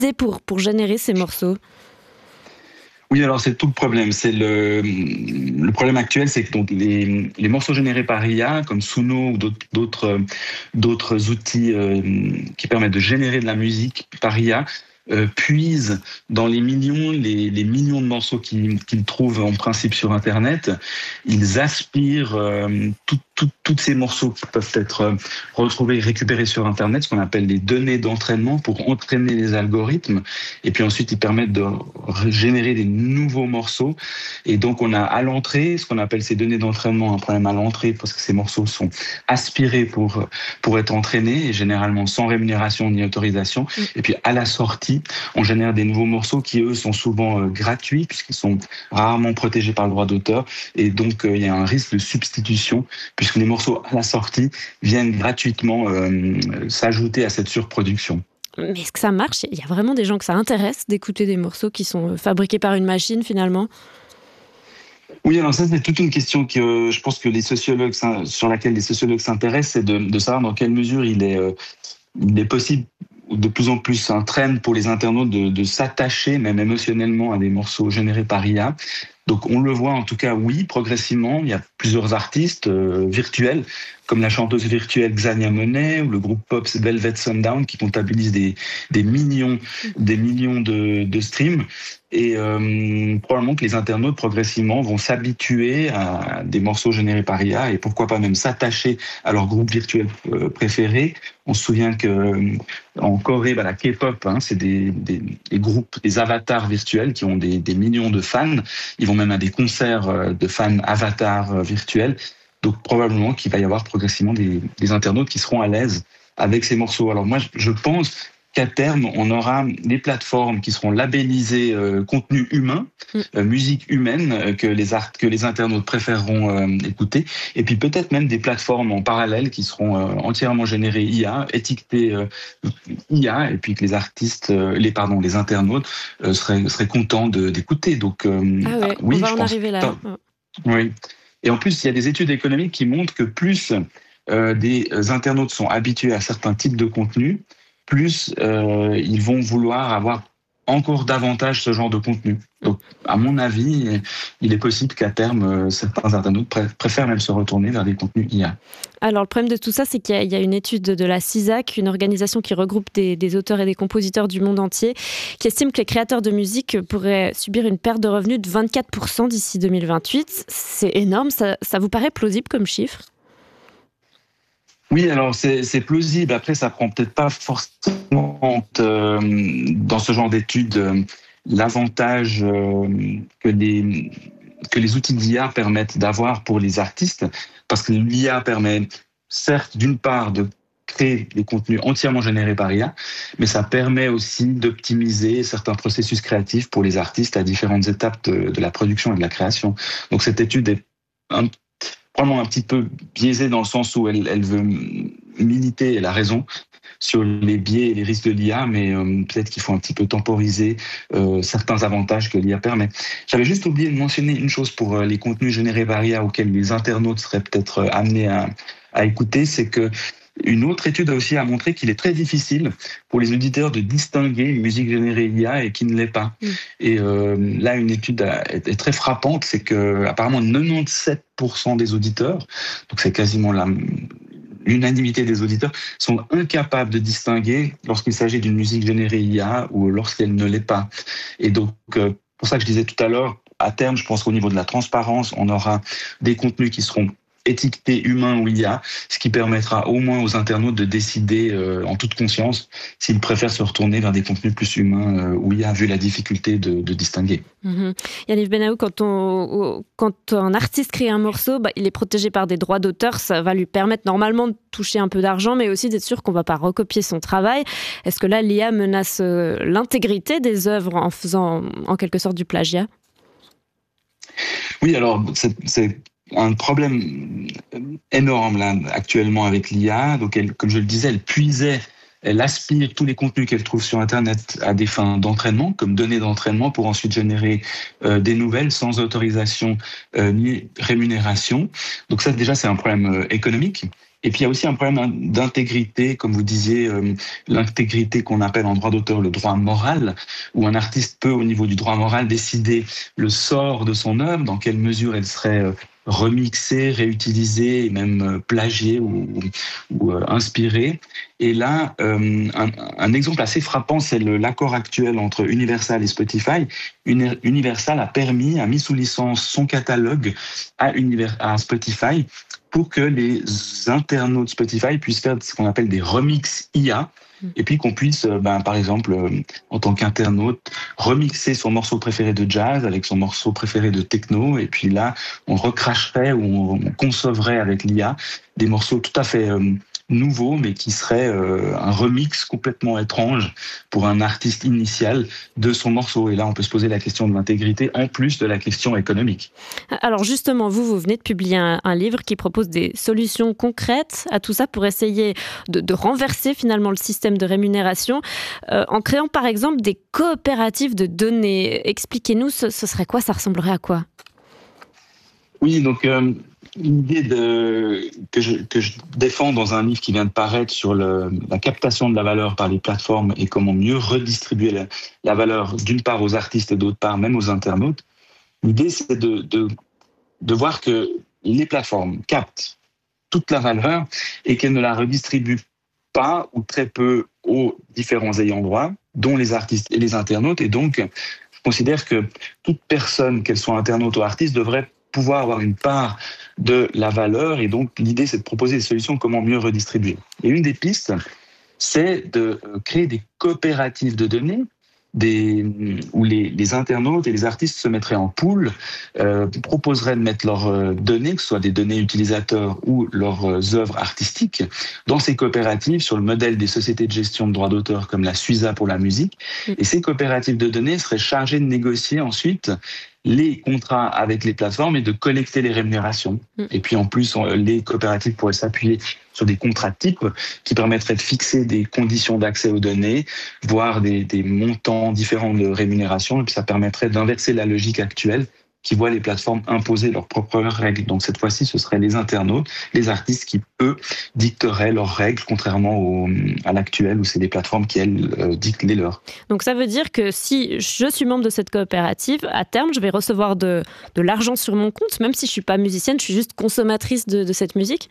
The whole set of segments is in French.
idées pour générer ces morceaux? Oui, alors c'est tout le problème. C'est le problème actuel, c'est que donc les morceaux générés par IA, comme Suno ou d'autres outils qui permettent de générer de la musique par IA, puisent dans les millions de morceaux qu'ils trouvent en principe sur Internet. Ils aspirent tous ces morceaux qui peuvent être retrouvés et récupérés sur Internet, ce qu'on appelle les données d'entraînement, pour entraîner les algorithmes. Et puis ensuite, ils permettent de générer des nouveaux morceaux. Et donc, on a à l'entrée, ce qu'on appelle ces données d'entraînement, un problème à l'entrée, parce que ces morceaux sont aspirés pour être entraînés, et généralement sans rémunération ni autorisation. Et puis, à la sortie, on génère des nouveaux morceaux qui, eux, sont souvent gratuits, puisqu'ils sont rarement protégés par le droit d'auteur. Et donc, il y a un risque de substitution, puisque les morceaux à la sortie viennent gratuitement s'ajouter à cette surproduction. Mais est-ce que ça marche? Il y a vraiment des gens que ça intéresse d'écouter des morceaux qui sont fabriqués par une machine, finalement? Oui, alors ça, c'est toute une question que je pense que sur laquelle les sociologues s'intéressent, c'est de savoir dans quelle mesure il est possible, de plus en plus un trend pour les internautes de s'attacher, même émotionnellement, à des morceaux générés par IA. Donc on le voit en tout cas, oui, progressivement. Il y a plusieurs artistes virtuels, comme la chanteuse virtuelle Xania Monet ou le groupe pop Velvet Sundown, qui comptabilisent des millions de streams. Et probablement que les internautes progressivement vont s'habituer à des morceaux générés par IA et pourquoi pas même s'attacher à leur groupe virtuel préféré. On se souvient que en Corée, la K-pop, c'est des groupes, des avatars virtuels qui ont des millions de fans. Ils vont même à des concerts de fans avatars virtuels. Donc probablement qu'il va y avoir progressivement des internautes qui seront à l'aise avec ces morceaux. Alors moi, je pense qu'à terme, on aura des plateformes qui seront labellisées contenu humain, musique humaine, que les internautes préféreront écouter. Et puis peut-être même des plateformes en parallèle qui seront entièrement générées IA, étiquetées IA, et puis que les internautes seraient contents d'écouter. Donc oui, on va je en pense. arriver là. Oui. Et en plus, il y a des études économiques qui montrent que plus des internautes sont habitués à certains types de contenus, plus ils vont vouloir avoir encore davantage ce genre de contenu. Donc, à mon avis, il est possible qu'à terme, certains internautes préfèrent même se retourner vers des contenus IA. Alors, le problème de tout ça, c'est qu'il y a une étude de la CISAC, une organisation qui regroupe des auteurs et des compositeurs du monde entier, qui estime que les créateurs de musique pourraient subir une perte de revenus de 24% d'ici 2028. C'est énorme. Ça vous paraît plausible comme chiffre ? Oui, alors c'est plausible. Après, ça prend peut-être pas forcément dans ce genre d'études l'avantage que les outils d'IA permettent d'avoir pour les artistes, parce que l'IA permet certes d'une part de créer des contenus entièrement générés par IA, mais ça permet aussi d'optimiser certains processus créatifs pour les artistes à différentes étapes de la production et de la création. Donc cette étude est probablement un petit peu biaisée dans le sens où elle veut militer, elle a raison, sur les biais et les risques de l'IA, mais peut-être qu'il faut un petit peu temporiser certains avantages que l'IA permet. J'avais juste oublié de mentionner une chose pour les contenus générés par IA auxquels les internautes seraient peut-être amenés à écouter, c'est que une autre étude a aussi montré qu'il est très difficile pour les auditeurs de distinguer une musique générée IA et qui ne l'est pas. Et là, une étude est très frappante, c'est que apparemment 97% des auditeurs, donc c'est quasiment l'unanimité des auditeurs, sont incapables de distinguer lorsqu'il s'agit d'une musique générée IA ou lorsqu'elle ne l'est pas. Et donc, pour ça que je disais tout à l'heure, à terme, je pense qu'au niveau de la transparence, on aura des contenus qui seront étiqueté humain ou IA, ce qui permettra au moins aux internautes de décider en toute conscience s'ils préfèrent se retourner vers des contenus plus humains ou IA, vu la difficulté de distinguer. Yaniv Benaou, quand un artiste crée un morceau, il est protégé par des droits d'auteur, ça va lui permettre normalement de toucher un peu d'argent, mais aussi d'être sûr qu'on ne va pas recopier son travail. Est-ce que là, l'IA menace l'intégrité des œuvres en faisant en quelque sorte du plagiat ? Oui, alors c'est un problème énorme là actuellement avec l'IA. Donc, comme je le disais, elle aspire tous les contenus qu'elle trouve sur Internet à des fins d'entraînement, comme données d'entraînement, pour ensuite générer des nouvelles sans autorisation ni rémunération. Donc ça, déjà, c'est un problème économique. Et puis il y a aussi un problème d'intégrité, comme vous disiez, l'intégrité qu'on appelle en droit d'auteur le droit moral, où un artiste peut, au niveau du droit moral, décider le sort de son œuvre, dans quelle mesure elle serait remixée, réutilisée, et même plagiée ou inspirée. Et là, un exemple assez frappant, c'est l'accord actuel entre Universal et Spotify. Universal a mis sous licence son catalogue à Spotify pour que les internautes Spotify puissent faire ce qu'on appelle des remix IA, et puis qu'on puisse, par exemple, en tant qu'internaute, remixer son morceau préféré de jazz avec son morceau préféré de techno, et puis là, on recracherait ou on concevrait avec l'IA des morceaux tout à fait nouveaux, mais qui seraient un remix complètement étrange pour un artiste initial de son morceau. Et là, on peut se poser la question de l'intégrité en plus de la question économique. Alors justement, vous venez de publier un livre qui propose des solutions concrètes à tout ça pour essayer de renverser finalement le système de rémunération en créant par exemple des coopératives de données. Expliquez-nous, ce serait quoi? Ça ressemblerait à quoi? Oui, donc l'idée que je défends dans un livre qui vient de paraître sur la captation de la valeur par les plateformes et comment mieux redistribuer la valeur d'une part aux artistes et d'autre part même aux internautes, l'idée c'est de voir que les plateformes captent toute la valeur et qu'elles ne la redistribuent pas ou très peu aux différents ayants droit, dont les artistes et les internautes. Et donc, je considère que toute personne, qu'elle soit internaute ou artiste, devrait pouvoir avoir une part de la valeur. Et donc, l'idée, c'est de proposer des solutions comment mieux redistribuer. Et une des pistes, c'est de créer des coopératives de données où les internautes et les artistes se mettraient en pool, proposeraient de mettre leurs données, que ce soit des données utilisateurs ou leurs œuvres artistiques, dans ces coopératives sur le modèle des sociétés de gestion de droits d'auteur comme la Suisa pour la musique. Et ces coopératives de données seraient chargées de négocier ensuite les contrats avec les plateformes et de collecter les rémunérations. Et puis en plus, les coopératives pourraient s'appuyer sur des contrats types qui permettraient de fixer des conditions d'accès aux données, voire des montants différents de rémunération. Et puis ça permettrait d'inverser la logique actuelle qui voit les plateformes imposer leurs propres règles. Donc cette fois-ci, ce seraient les internautes, les artistes qui, eux, dicteraient leurs règles, contrairement à l'actuel où c'est les plateformes qui, elles, dictent les leurs. Donc ça veut dire que si je suis membre de cette coopérative, à terme, je vais recevoir de l'argent sur mon compte, même si je ne suis pas musicienne, je suis juste consommatrice de cette musique?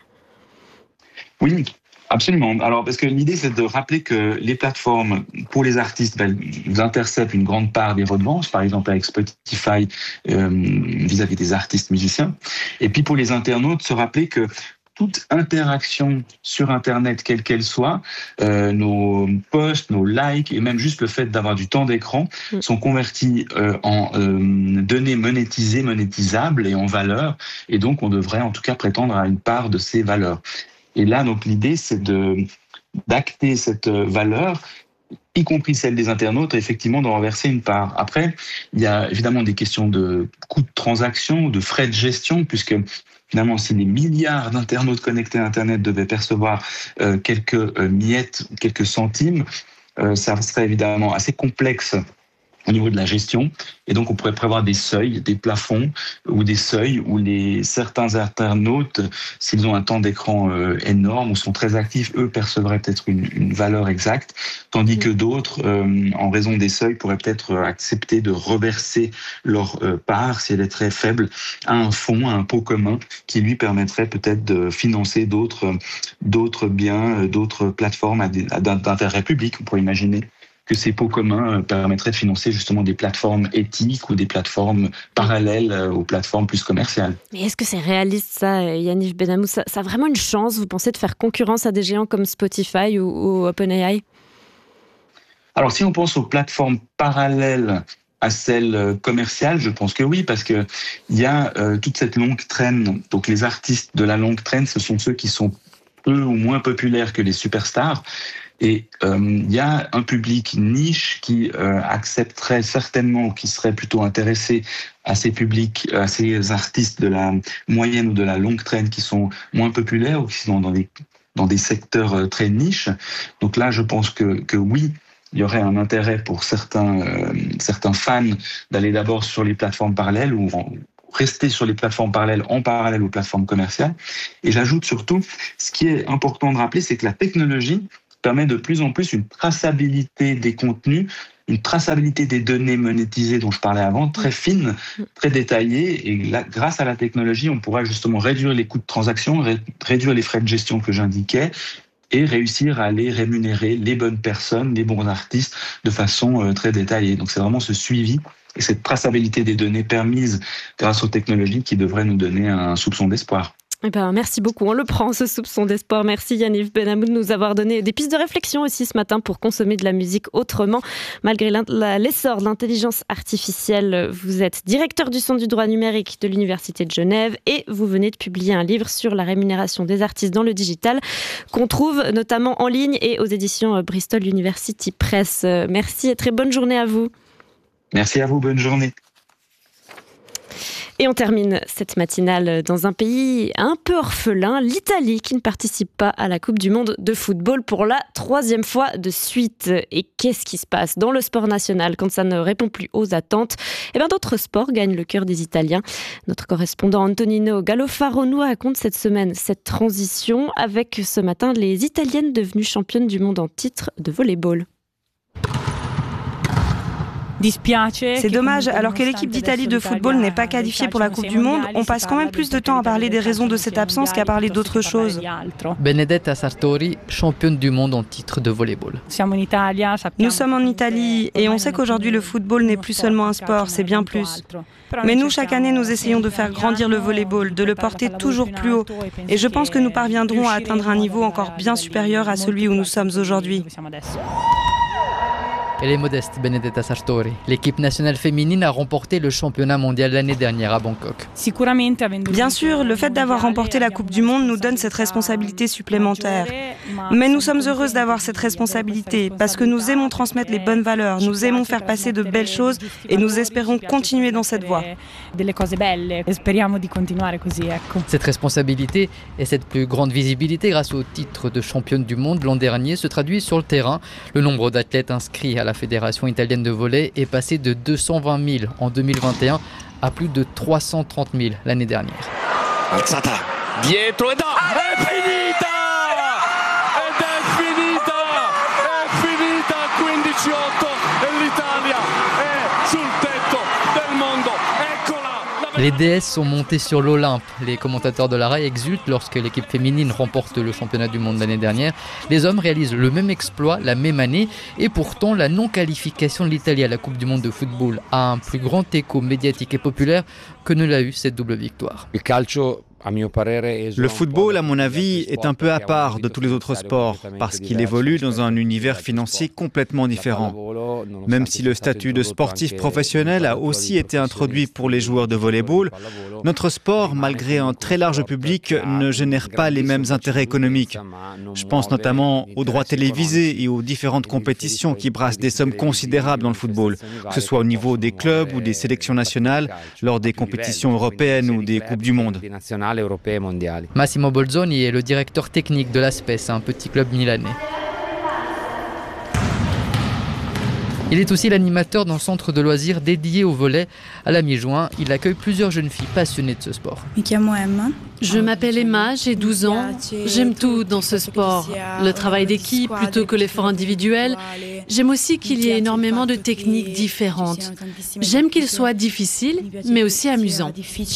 Oui. Absolument. Alors, parce que l'idée, c'est de rappeler que les plateformes, pour les artistes, ils interceptent une grande part des redevances, par exemple avec Spotify, vis-à-vis des artistes musiciens. Et puis, pour les internautes, se rappeler que toute interaction sur Internet, quelle qu'elle soit, nos posts, nos likes et même juste le fait d'avoir du temps d'écran sont convertis en données monétisables et en valeur. Et donc, on devrait en tout cas prétendre à une part de ces valeurs. Et là, donc, l'idée, c'est d'acter cette valeur, y compris celle des internautes, et effectivement d'en renverser une part. Après, il y a évidemment des questions de coûts de transaction, de frais de gestion, puisque finalement, si les milliards d'internautes connectés à Internet devaient percevoir quelques miettes, quelques centimes, ça serait évidemment assez complexe au niveau de la gestion. Et donc, on pourrait prévoir des seuils, des plafonds ou des seuils où certains internautes, s'ils ont un temps d'écran énorme ou sont très actifs, eux percevraient peut-être une valeur exacte, tandis que d'autres, en raison des seuils, pourraient peut-être accepter de reverser leur part, si elle est très faible, à un fonds, à un pot commun qui lui permettrait peut-être de financer d'autres biens, d'autres plateformes d'intérêt public. On pourrait imaginer que ces pots communs permettraient de financer justement des plateformes éthiques ou des plateformes parallèles aux plateformes plus commerciales. Mais est-ce que c'est réaliste ça, Yaniv Benhamou? Ça a vraiment une chance, vous pensez, de faire concurrence à des géants comme Spotify ou OpenAI? Alors si on pense aux plateformes parallèles à celles commerciales, je pense que oui, parce que il y a toute cette longue traîne. Donc les artistes de la longue traîne, ce sont ceux qui sont peu ou moins populaires que les superstars. Et il y a un public niche qui accepterait certainement, ou qui serait plutôt intéressé à ces publics, à ces artistes de la moyenne ou de la longue traîne qui sont moins populaires ou qui sont dans des secteurs très niches. Donc là, je pense que oui, il y aurait un intérêt pour certains fans d'aller d'abord sur les plateformes parallèles ou rester sur les plateformes parallèles en parallèle aux plateformes commerciales. Et j'ajoute surtout, ce qui est important de rappeler, c'est que la technologie permet de plus en plus une traçabilité des contenus, une traçabilité des données monétisées dont je parlais avant, très fine, très détaillée. Et là, grâce à la technologie, on pourra justement réduire les coûts de transaction, réduire les frais de gestion que j'indiquais et réussir à aller rémunérer les bonnes personnes, les bons artistes de façon très détaillée. Donc c'est vraiment ce suivi et cette traçabilité des données permise grâce aux technologies qui devrait nous donner un soupçon d'espoir. Eh ben, merci beaucoup, on le prend ce soupçon d'espoir. Merci Yaniv Benhamoud de nous avoir donné des pistes de réflexion aussi ce matin pour consommer de la musique autrement. Malgré l'essor de l'intelligence artificielle, vous êtes directeur du Centre du droit numérique de l'Université de Genève et vous venez de publier un livre sur la rémunération des artistes dans le digital qu'on trouve notamment en ligne et aux éditions Bristol University Press. Merci et très bonne journée à vous. Merci à vous, bonne journée. Et on termine cette matinale dans un pays un peu orphelin, l'Italie, qui ne participe pas à la Coupe du Monde de football pour la 3e fois de suite. Et qu'est-ce qui se passe dans le sport national quand ça ne répond plus aux attentes ? Eh bien, d'autres sports gagnent le cœur des Italiens. Notre correspondant Antonino Gallofaro nous raconte cette semaine cette transition avec ce matin les Italiennes devenues championnes du monde en titre de volley-ball. C'est dommage, alors que l'équipe d'Italie de football n'est pas qualifiée pour la Coupe du Monde, on passe quand même plus de temps à parler des raisons de cette absence qu'à parler d'autres choses. Benedetta Sartori, championne du monde en titre de volleyball. Nous sommes en Italie et on sait qu'aujourd'hui le football n'est plus seulement un sport, c'est bien plus. Mais nous, chaque année, nous essayons de faire grandir le volleyball, de le porter toujours plus haut. Et je pense que nous parviendrons à atteindre un niveau encore bien supérieur à celui où nous sommes aujourd'hui. Elle est modeste, Benedetta Sartori. L'équipe nationale féminine a remporté le championnat mondial l'année dernière à Bangkok. Bien sûr, le fait d'avoir remporté la Coupe du Monde nous donne cette responsabilité supplémentaire. Mais nous sommes heureuses d'avoir cette responsabilité parce que nous aimons transmettre les bonnes valeurs, nous aimons faire passer de belles choses et nous espérons continuer dans cette voie. Cette responsabilité et cette plus grande visibilité grâce au titre de championne du monde l'an dernier se traduit sur le terrain. Le nombre d'athlètes inscrits à la Fédération italienne de volley est passé de 220 000 en 2021 à plus de 330 000 l'année dernière. Alzata, dietro e da, è finita! Ed è finita! È finita 15-8 e l'Italia è sul tetto del mondo. Eccola! Les déesses sont montées sur l'Olympe. Les commentateurs de la RAI exultent lorsque l'équipe féminine remporte le championnat du monde l'année dernière. Les hommes réalisent le même exploit la même année et pourtant la non-qualification de l'Italie à la Coupe du monde de football a un plus grand écho médiatique et populaire que ne l'a eu cette double victoire. Le football, à mon avis, est un peu à part de tous les autres sports parce qu'il évolue dans un univers financier complètement différent. Même si le statut de sportif professionnel a aussi été introduit pour les joueurs de volley-ball, notre sport, malgré un très large public, ne génère pas les mêmes intérêts économiques. Je pense notamment aux droits télévisés et aux différentes compétitions qui brassent des sommes considérables dans le football, que ce soit au niveau des clubs ou des sélections nationales, lors des compétitions européennes ou des Coupes du Monde. Massimo Bolzoni est le directeur technique de l'Aspes, un petit club milanais. Il est aussi l'animateur d'un centre de loisirs dédié au volley. À la mi-juin, il accueille plusieurs jeunes filles passionnées de ce sport. Je m'appelle Emma, j'ai 12 ans. J'aime tout dans ce sport. Le travail d'équipe plutôt que l'effort individuel. J'aime aussi qu'il y ait énormément de techniques différentes. J'aime qu'il soit difficile, mais aussi amusant.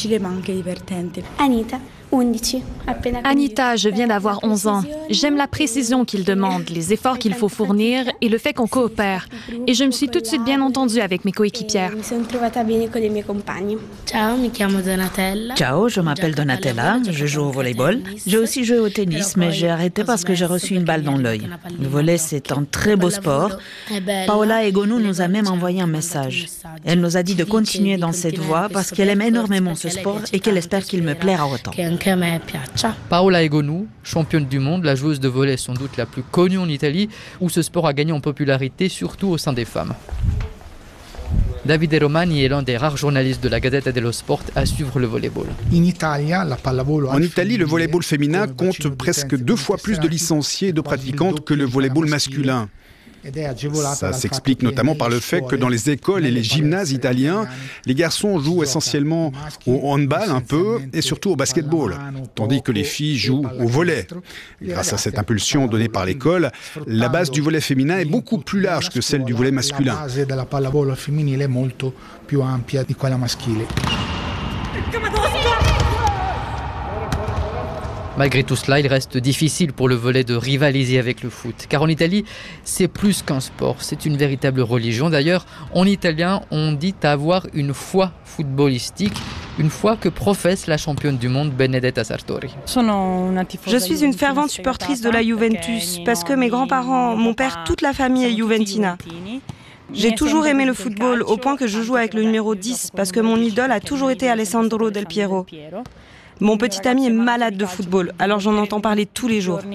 Anita, je viens d'avoir 11 ans. J'aime la précision qu'il demande, les efforts qu'il faut fournir et le fait qu'on coopère. Et je me suis tout de suite bien entendue avec mes coéquipières. Ciao, je m'appelle Donatella, je joue au volleyball. J'ai aussi joué au tennis, mais j'ai arrêté parce que j'ai reçu une balle dans l'œil. Le volley, c'est un très beau sport. Paola Egonu nous a même envoyé un message. Elle nous a dit de continuer dans cette voie parce qu'elle aime énormément ce sport et qu'elle espère qu'il me plaira autant. Paola Egonu, championne du monde, la joueuse de volley sans doute la plus connue en Italie, où ce sport a gagné en popularité, surtout au sein des femmes. Davide Romani est l'un des rares journalistes de la Gazzetta dello Sport à suivre le volleyball. En Italie, le volleyball féminin compte presque 2 fois plus de licenciés et de pratiquantes que le volleyball masculin. Ça s'explique notamment par le fait que dans les écoles et les gymnases italiens, les garçons jouent essentiellement au handball un peu et surtout au basketball, tandis que les filles jouent au volley. Grâce à cette impulsion donnée par l'école, la base du volley féminin est beaucoup plus large que celle du volley masculin. Malgré tout cela, il reste difficile pour le volley de rivaliser avec le foot. Car en Italie, c'est plus qu'un sport, c'est une véritable religion. D'ailleurs, en italien, on dit avoir une foi footballistique, une foi que professe la championne du monde Benedetta Sartori. Je suis une fervente supportrice de la Juventus parce que mes grands-parents, mon père, toute la famille est juventina. J'ai toujours aimé le football au point que je joue avec le numéro 10 parce que mon idole a toujours été Alessandro Del Piero. Mon petit ami est malade de football, alors j'en entends parler tous les jours.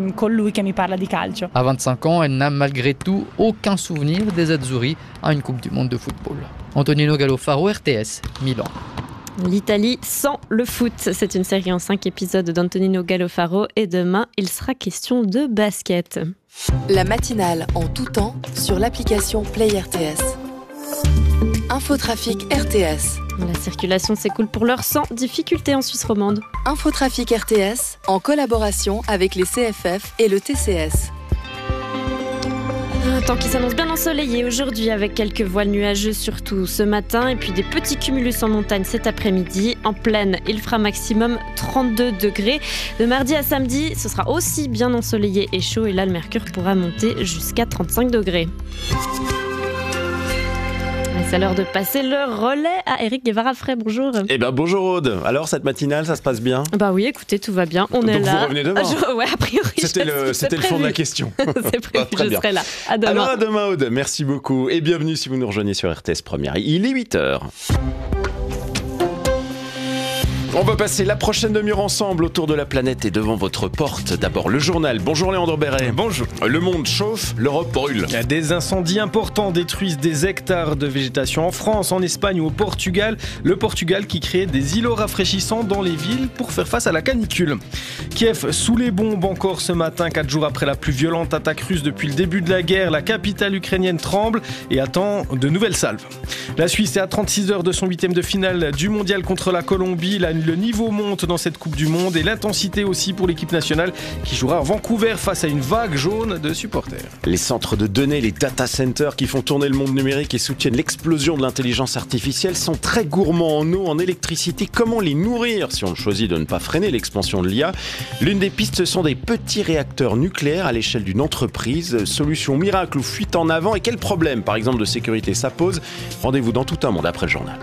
À 25 ans, elle n'a malgré tout aucun souvenir des Azzurri à une Coupe du Monde de football. Antonino Gallofaro, RTS, Milan. L'Italie sans le foot. C'est une série en 5 épisodes d'Antonino Gallofaro et demain, il sera question de basket. La matinale en tout temps sur l'application Play RTS. Infotrafic RTS. La circulation s'écoule pour l'heure sans difficulté en Suisse romande. Infotrafic RTS en collaboration avec les CFF et le TCS. Un temps qui s'annonce bien ensoleillé aujourd'hui avec quelques voiles nuageux surtout ce matin et puis des petits cumulus en montagne cet après-midi. En plaine, il fera maximum 32 degrés. De mardi à samedi, ce sera aussi bien ensoleillé et chaud et là le mercure pourra monter jusqu'à 35 degrés. C'est l'heure de passer le relais à Éric Guevara-Fray. Bonjour. Bonjour Aude. Alors cette matinale, ça se passe bien ? Bah oui, écoutez, tout va bien. On est là. Vous revenez demain ? Ouais, a priori. C'était le fond de la question. C'est prévu, je serai là. À demain. Alors à demain Aude, merci beaucoup et bienvenue si vous nous rejoignez sur RTS Première. Il est 8h. On va passer la prochaine demi-heure ensemble autour de la planète et devant votre porte. D'abord le journal. Bonjour Léandre Béret. Bonjour. Le monde chauffe, l'Europe brûle. Des incendies importants détruisent des hectares de végétation en France, en Espagne ou au Portugal. Le Portugal qui crée des îlots rafraîchissants dans les villes pour faire face à la canicule. Kiev sous les bombes encore ce matin, 4 jours après la plus violente attaque russe depuis le début de la guerre. La capitale ukrainienne tremble et attend de nouvelles salves. La Suisse est à 36 heures de son 8e de finale du mondial contre la Colombie. Le niveau monte dans cette Coupe du Monde et l'intensité aussi pour l'équipe nationale qui jouera à Vancouver face à une vague jaune de supporters. Les centres de données, les data centers qui font tourner le monde numérique et soutiennent l'explosion de l'intelligence artificielle sont très gourmands en eau, en électricité. Comment les nourrir si on choisit de ne pas freiner l'expansion de l'IA ? L'une des pistes, ce sont des petits réacteurs nucléaires à l'échelle d'une entreprise. Solution miracle ou fuite en avant ? Et quel problème, par exemple, de sécurité ça pose ? Rendez-vous dans Tout un monde après le journal.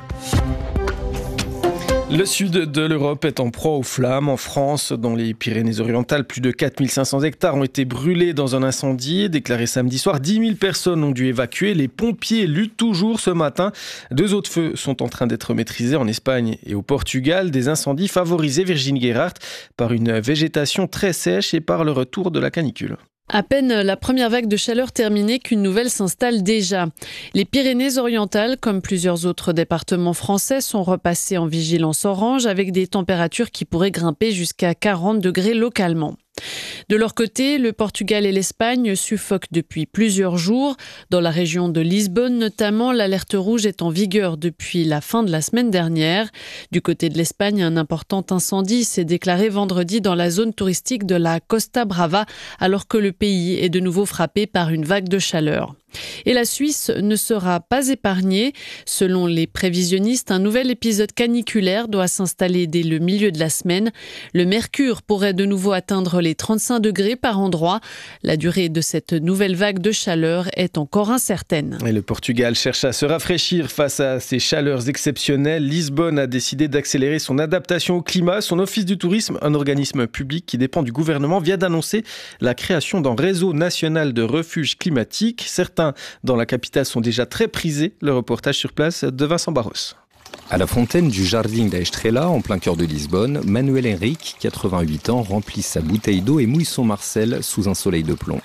Le sud de l'Europe est en proie aux flammes. En France, dans les Pyrénées-Orientales, plus de 4500 hectares ont été brûlés dans un incendie. Déclaré samedi soir, 10 000 personnes ont dû évacuer. Les pompiers luttent toujours ce matin. 2 autres feux sont en train d'être maîtrisés en Espagne et au Portugal. Des incendies favorisés, Virginie Guérard, par une végétation très sèche et par le retour de la canicule. À peine la première vague de chaleur terminée qu'une nouvelle s'installe déjà. Les Pyrénées-Orientales, comme plusieurs autres départements français, sont repassés en vigilance orange avec des températures qui pourraient grimper jusqu'à 40 degrés localement. De leur côté, le Portugal et l'Espagne suffoquent depuis plusieurs jours. Dans la région de Lisbonne notamment, l'alerte rouge est en vigueur depuis la fin de la semaine dernière. Du côté de l'Espagne, un important incendie s'est déclaré vendredi dans la zone touristique de la Costa Brava, alors que le pays est de nouveau frappé par une vague de chaleur. Et la Suisse ne sera pas épargnée. Selon les prévisionnistes, un nouvel épisode caniculaire doit s'installer dès le milieu de la semaine. Le mercure pourrait de nouveau atteindre les 35 degrés par endroit. La durée de cette nouvelle vague de chaleur est encore incertaine. Et le Portugal cherche à se rafraîchir face à ces chaleurs exceptionnelles. Lisbonne a décidé d'accélérer son adaptation au climat. Son office du tourisme, un organisme public qui dépend du gouvernement, vient d'annoncer la création d'un réseau national de refuges climatiques. Certains dans la capitale sont déjà très prisés. Le reportage sur place de Vincent Barros. À la fontaine du Jardim da Estrela, en plein cœur de Lisbonne, Manuel Henrique, 88 ans, remplit sa bouteille d'eau et mouille son Marcel sous un soleil de plomb.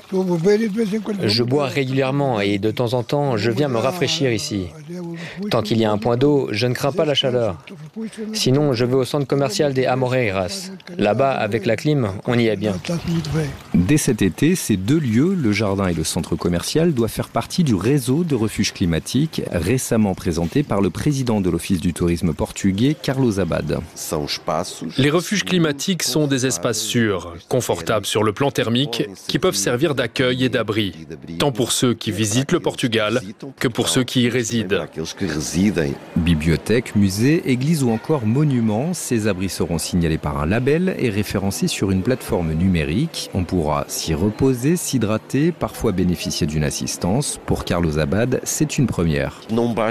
Je bois régulièrement et de temps en temps, je viens me rafraîchir ici. Tant qu'il y a un point d'eau, je ne crains pas la chaleur. Sinon, je vais au centre commercial des Amoreiras. Là-bas, avec la clim, on y est bien. Dès cet été, ces deux lieux, le jardin et le centre commercial, doivent faire partie du réseau de refuges climatiques récemment présenté par le président de l'Office du tourisme portugais, Carlos Abad. Les refuges climatiques sont des espaces sûrs, confortables sur le plan thermique, qui peuvent servir d'accueil et d'abri, tant pour ceux qui visitent le Portugal que pour ceux qui y résident. Bibliothèques, musées, églises ou encore monuments, ces abris seront signalés par un label et référencés sur une plateforme numérique. On pourra s'y reposer, s'hydrater, parfois bénéficier d'une assistance. Pour Carlos Abad, c'est une première.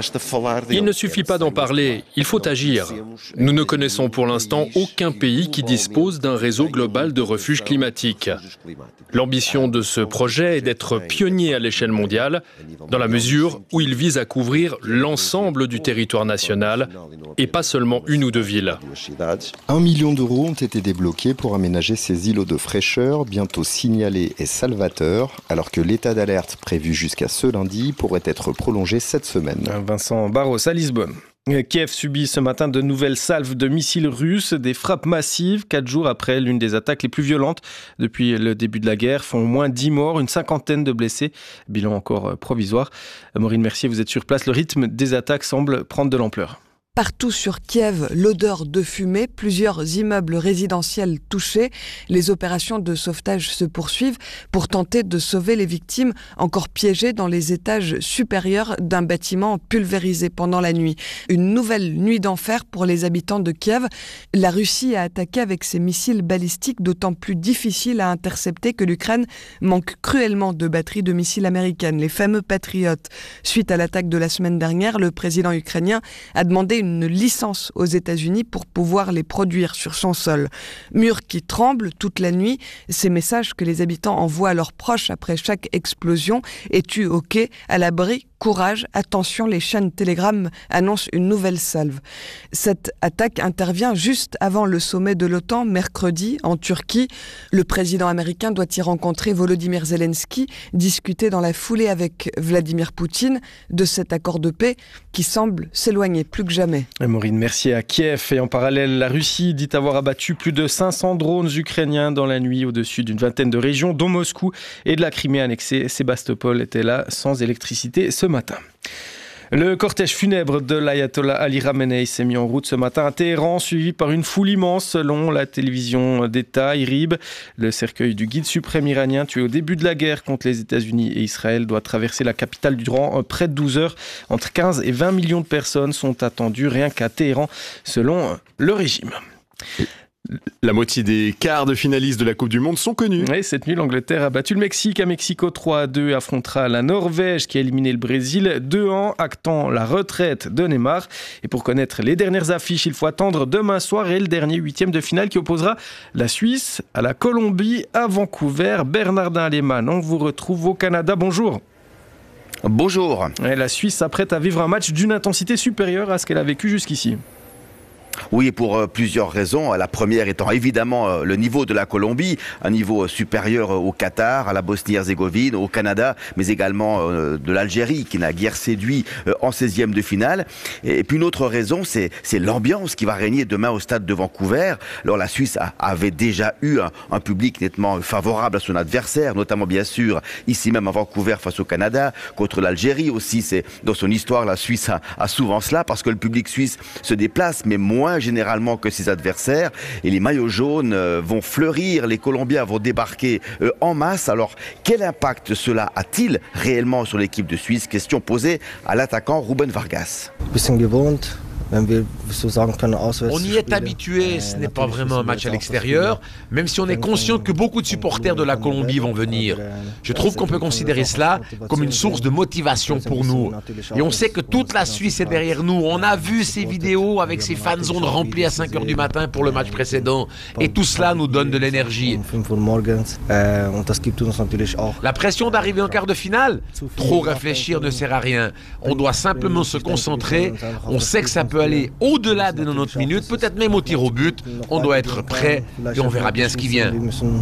Il ne suffit pas d'en parler, il faut agir. Nous ne connaissons pour l'instant aucun pays qui dispose d'un réseau global de refuges climatiques. L'ambition de ce projet est d'être pionnier à l'échelle mondiale, dans la mesure où il vise à couvrir l'ensemble du territoire national et pas seulement une ou deux villes. 1 million d'euros ont été débloqués pour aménager ces îlots de fraîcheur, bientôt signalés et salvateurs, alors que l'état d'alerte prévu jusqu'à ce lundi pourrait être prolongé cette semaine. Vincent Barros à Lisbonne. Kiev subit ce matin de nouvelles salves de missiles russes, des frappes massives, 4 jours après l'une des attaques les plus violentes depuis le début de la guerre, font au moins 10 morts, une cinquantaine de blessés, bilan encore provisoire. Maureen Mercier, vous êtes sur place, le rythme des attaques semble prendre de l'ampleur. Partout sur Kiev, l'odeur de fumée, plusieurs immeubles résidentiels touchés. Les opérations de sauvetage se poursuivent pour tenter de sauver les victimes encore piégées dans les étages supérieurs d'un bâtiment pulvérisé pendant la nuit. Une nouvelle nuit d'enfer pour les habitants de Kiev. La Russie a attaqué avec ses missiles balistiques d'autant plus difficiles à intercepter que l'Ukraine manque cruellement de batteries de missiles américaines, les fameux Patriot. Suite à l'attaque de la semaine dernière, le président ukrainien a demandé une licence aux États-Unis pour pouvoir les produire sur son sol. Mur qui tremble toute la nuit, ces messages que les habitants envoient à leurs proches après chaque explosion. Es-tu OK? À l'abri? Courage, attention, les chaînes Telegram annoncent une nouvelle salve. Cette attaque intervient juste avant le sommet de l'OTAN, mercredi, en Turquie. Le président américain doit y rencontrer Volodymyr Zelensky, discuter dans la foulée avec Vladimir Poutine de cet accord de paix qui semble s'éloigner plus que jamais. Maureen Mercier à Kiev. Et en parallèle, la Russie dit avoir abattu plus de 500 drones ukrainiens dans la nuit au-dessus d'une vingtaine de régions, dont Moscou et de la Crimée annexée. Sébastopol était là sans électricité ce matin. Le cortège funèbre de l'ayatollah Ali Khamenei s'est mis en route ce matin à Téhéran, suivi par une foule immense selon la télévision d'État IRIB. Le cercueil du guide suprême iranien tué au début de la guerre contre les États-Unis et Israël doit traverser la capitale durant près de 12 heures. Entre 15 et 20 millions de personnes sont attendues rien qu'à Téhéran, selon le régime. La moitié des quarts de finalistes de la Coupe du Monde sont connus. Oui, cette nuit, l'Angleterre a battu le Mexique à Mexico 3-2 et affrontera la Norvège qui a éliminé le Brésil 2-1, actant la retraite de Neymar. Et pour connaître les dernières affiches, il faut attendre demain soir et le dernier huitième de finale qui opposera la Suisse à la Colombie à Vancouver. Bernardin Lehmann, on vous retrouve au Canada. Bonjour. Bonjour. Et la Suisse s'apprête à vivre un match d'une intensité supérieure à ce qu'elle a vécu jusqu'ici. Oui, pour plusieurs raisons. La première étant évidemment le niveau de la Colombie, un niveau supérieur au Qatar, à la Bosnie-Herzégovine, au Canada, mais également de l'Algérie qui n'a guère séduit en 16e de finale. Et puis une autre raison, c'est l'ambiance qui va régner demain au stade de Vancouver. Alors la Suisse avait déjà eu un public nettement favorable à son adversaire, notamment bien sûr ici même à Vancouver face au Canada, contre l'Algérie aussi. C'est dans son histoire, la Suisse a souvent cela parce que le public suisse se déplace, mais moins généralement que ses adversaires, et les maillots jaunes vont fleurir, les Colombiens vont débarquer en masse. Alors quel impact cela a-t-il réellement sur l'équipe de Suisse? Question posée à l'attaquant Ruben Vargas. On y est habitué, ce n'est pas vraiment un match à l'extérieur, même si on est conscient que beaucoup de supporters de la Colombie vont venir. Je trouve qu'on peut considérer cela comme une source de motivation pour nous. Et on sait que toute la Suisse est derrière nous. On a vu ces vidéos avec ces fan zones remplies à 5h du matin pour le match précédent. Et tout cela nous donne de l'énergie. La pression d'arriver en quart de finale? Trop réfléchir ne sert à rien. On doit simplement se concentrer. On sait que ça peut peut aller au-delà des 90 minutes, peut-être même au tir au but. On doit être prêt et on verra bien ce qui vient.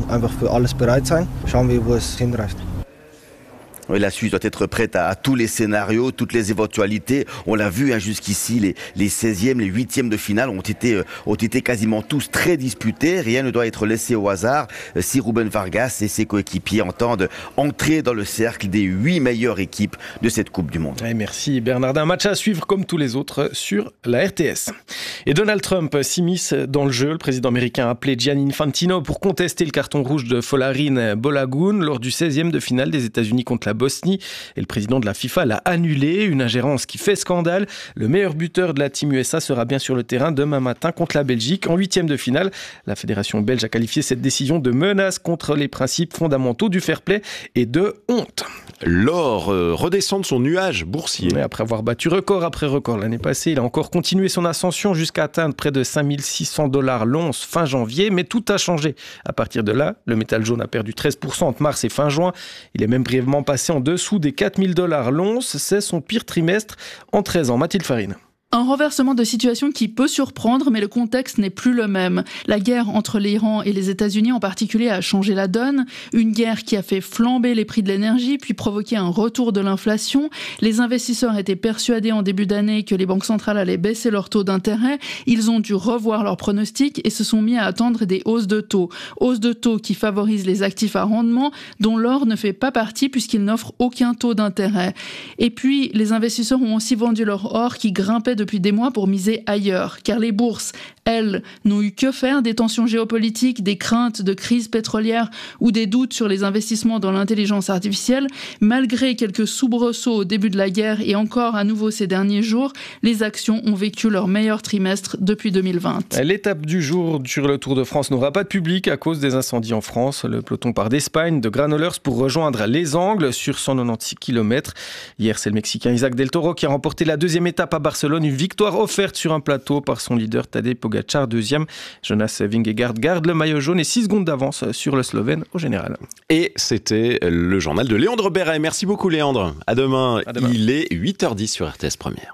Oui, la Suisse doit être prête à tous les scénarios, toutes les éventualités. On l'a vu jusqu'ici, les 16e, les 8e de finale ont été quasiment tous très disputés. Rien ne doit être laissé au hasard si Ruben Vargas et ses coéquipiers entendent entrer dans le cercle des 8 meilleures équipes de cette Coupe du Monde. Et merci Bernardin. Match à suivre comme tous les autres sur la RTS. Et Donald Trump s'immisce dans le jeu. Le président américain a appelé Gianni Infantino pour contester le carton rouge de Folarin Balogun lors du 16e de finale des États-Unis contre la Bosnie. Et le président de la FIFA l'a annulé, une ingérence qui fait scandale. Le meilleur buteur de la Team USA sera bien sur le terrain demain matin contre la Belgique. En 8e de finale, la fédération belge a qualifié cette décision de menace contre les principes fondamentaux du fair play et de honte. L'or redescend de son nuage boursier. Mais après avoir battu record après record l'année passée, il a encore continué son ascension jusqu'à atteindre près de 5600 $ l'once fin janvier. Mais tout a changé. À partir de là, le métal jaune a perdu 13% entre mars et fin juin. Il est même brièvement passé en dessous des 4000 $ l'once. C'est son pire trimestre en 13 ans. Mathilde Farine. Un renversement de situation qui peut surprendre, mais le contexte n'est plus le même. La guerre entre l'Iran et les États-Unis en particulier a changé la donne. Une guerre qui a fait flamber les prix de l'énergie, puis provoqué un retour de l'inflation. Les investisseurs étaient persuadés en début d'année que les banques centrales allaient baisser leur taux d'intérêt. Ils ont dû revoir leurs pronostics et se sont mis à attendre des hausses de taux. Hausses de taux qui favorisent les actifs à rendement, dont l'or ne fait pas partie puisqu'il n'offre aucun taux d'intérêt. Et puis, les investisseurs ont aussi vendu leur or qui grimpait depuis des mois pour miser ailleurs, car les bourses, elles, n'ont eu que faire des tensions géopolitiques, des craintes de crise pétrolière ou des doutes sur les investissements dans l'intelligence artificielle. Malgré quelques soubresauts au début de la guerre et encore à nouveau ces derniers jours, les actions ont vécu leur meilleur trimestre depuis 2020. L'étape du jour sur le Tour de France n'aura pas de public à cause des incendies en France. Le peloton part d'Espagne, de Granollers pour rejoindre les Angles sur 196 km. Hier, c'est le Mexicain Isaac Del Toro qui a remporté la deuxième étape à Barcelone. Une victoire offerte sur un plateau par son leader Tadej Pogačar, deuxième. Jonas Vingegaard garde le maillot jaune et 6 secondes d'avance sur le Slovène au général. Et c'était le journal de Léandre Béret. Merci beaucoup Léandre. À demain. Il est 8h10 sur RTS Première.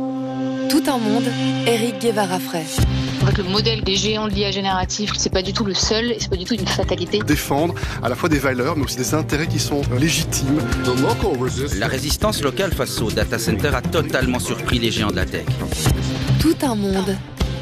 Tout un monde, Éric Guevara-Fray. En fait, le modèle des géants de l'IA génératif, c'est pas du tout le seul et c'est pas du tout une fatalité. Défendre à la fois des valeurs mais aussi des intérêts qui sont légitimes. La résistance locale face aux data centers a totalement surpris les géants de la tech. Tout un monde.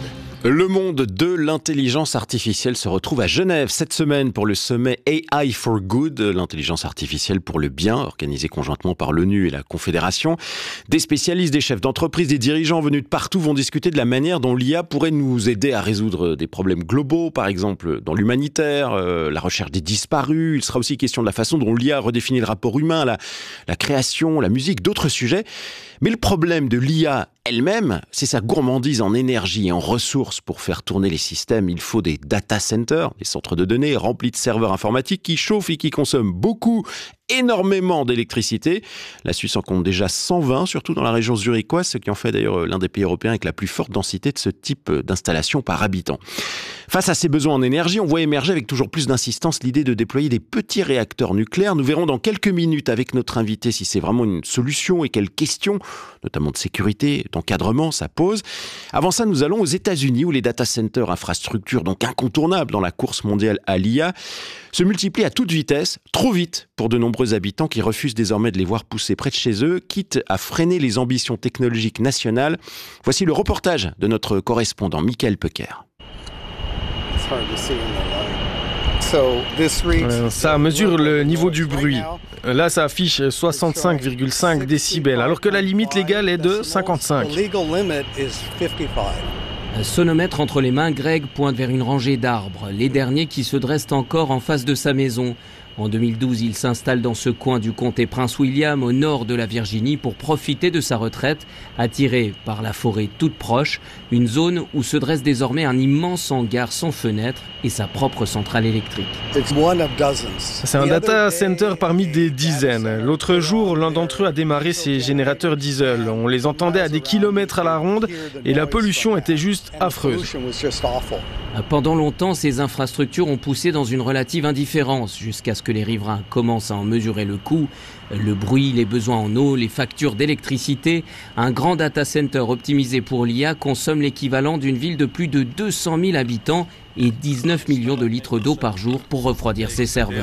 Le monde de l'intelligence artificielle se retrouve à Genève cette semaine pour le sommet AI for Good, l'intelligence artificielle pour le bien, organisé conjointement par l'ONU et la Confédération. Des spécialistes, des chefs d'entreprise, des dirigeants venus de partout vont discuter de la manière dont l'IA pourrait nous aider à résoudre des problèmes globaux, par exemple dans l'humanitaire, la recherche des disparus. Il sera aussi question de la façon dont l'IA redéfinit le rapport humain, la création, la musique, d'autres sujets. Mais le problème de l'IA elle-même, c'est sa gourmandise en énergie et en ressources. Pour faire tourner les systèmes, il faut des data centers, des centres de données remplis de serveurs informatiques qui chauffent et qui consomment énormément d'électricité. La Suisse en compte déjà 120, surtout dans la région zurichoise, ce qui en fait d'ailleurs l'un des pays européens avec la plus forte densité de ce type d'installation par habitant. Face à ces besoins en énergie, on voit émerger avec toujours plus d'insistance l'idée de déployer des petits réacteurs nucléaires. Nous verrons dans quelques minutes avec notre invité si c'est vraiment une solution et quelles questions, notamment de sécurité, d'encadrement, ça pose. Avant ça, nous allons aux États-Unis où les data centers, infrastructures donc incontournables dans la course mondiale à l'IA, se multiplient à toute vitesse, trop vite pour de nombreux habitants qui refusent désormais de les voir pousser près de chez eux, quitte à freiner les ambitions technologiques nationales. Voici le reportage de notre correspondant Michael Pecker. Ça mesure le niveau du bruit. Là, ça affiche 65,5 décibels, alors que la limite légale est de 55. Un sonomètre entre les mains, Greg pointe vers une rangée d'arbres, les derniers qui se dressent encore en face de sa maison. En 2012, il s'installe dans ce coin du comté Prince William, au nord de la Virginie, pour profiter de sa retraite, attiré par la forêt toute proche, une zone où se dresse désormais un immense hangar sans fenêtre et sa propre centrale électrique. C'est un data center parmi des dizaines. L'autre jour, l'un d'entre eux a démarré ses générateurs diesel. On les entendait à des kilomètres à la ronde et la pollution était juste affreuse. Pendant longtemps, ces infrastructures ont poussé dans une relative indifférence, jusqu'à ce que les riverains commencent à en mesurer le coût. Le bruit, les besoins en eau, les factures d'électricité. Un grand data center optimisé pour l'IA consomme l'équivalent d'une ville de plus de 200 000 habitants et 19 millions de litres d'eau par jour pour refroidir ses serveurs.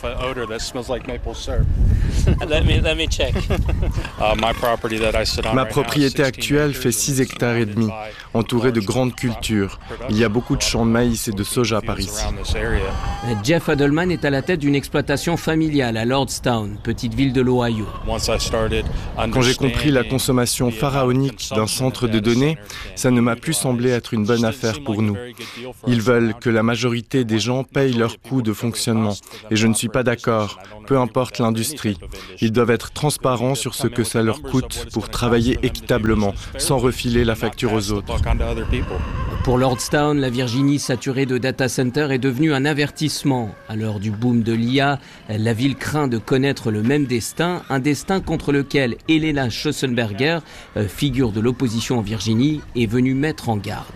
Ma propriété actuelle fait 6 hectares et demi, entourée de grandes cultures. Il y a beaucoup de champs de maïs et de soja par ici. Jeff Adelman est à la tête d'une exploitation familiale à Lordstown, petite ville de l'Ohio. Quand j'ai compris la consommation pharaonique d'un centre de données, ça ne m'a plus semblé être une bonne affaire pour nous. Ils veulent que la majorité des gens payent leurs coûts de fonctionnement. Et je ne suis pas d'accord, peu importe l'industrie. Ils doivent être transparents sur ce que ça leur coûte pour travailler équitablement, sans refiler la facture aux autres. Pour Lordstown, la Virginie saturée de data centers est devenue un avertissement. À l'heure du boom de l'IA, la ville craint de connaître le même destin, un destin contre lequel Elena Schossenberger, figure de l'opposition en Virginie, est venue mettre en garde.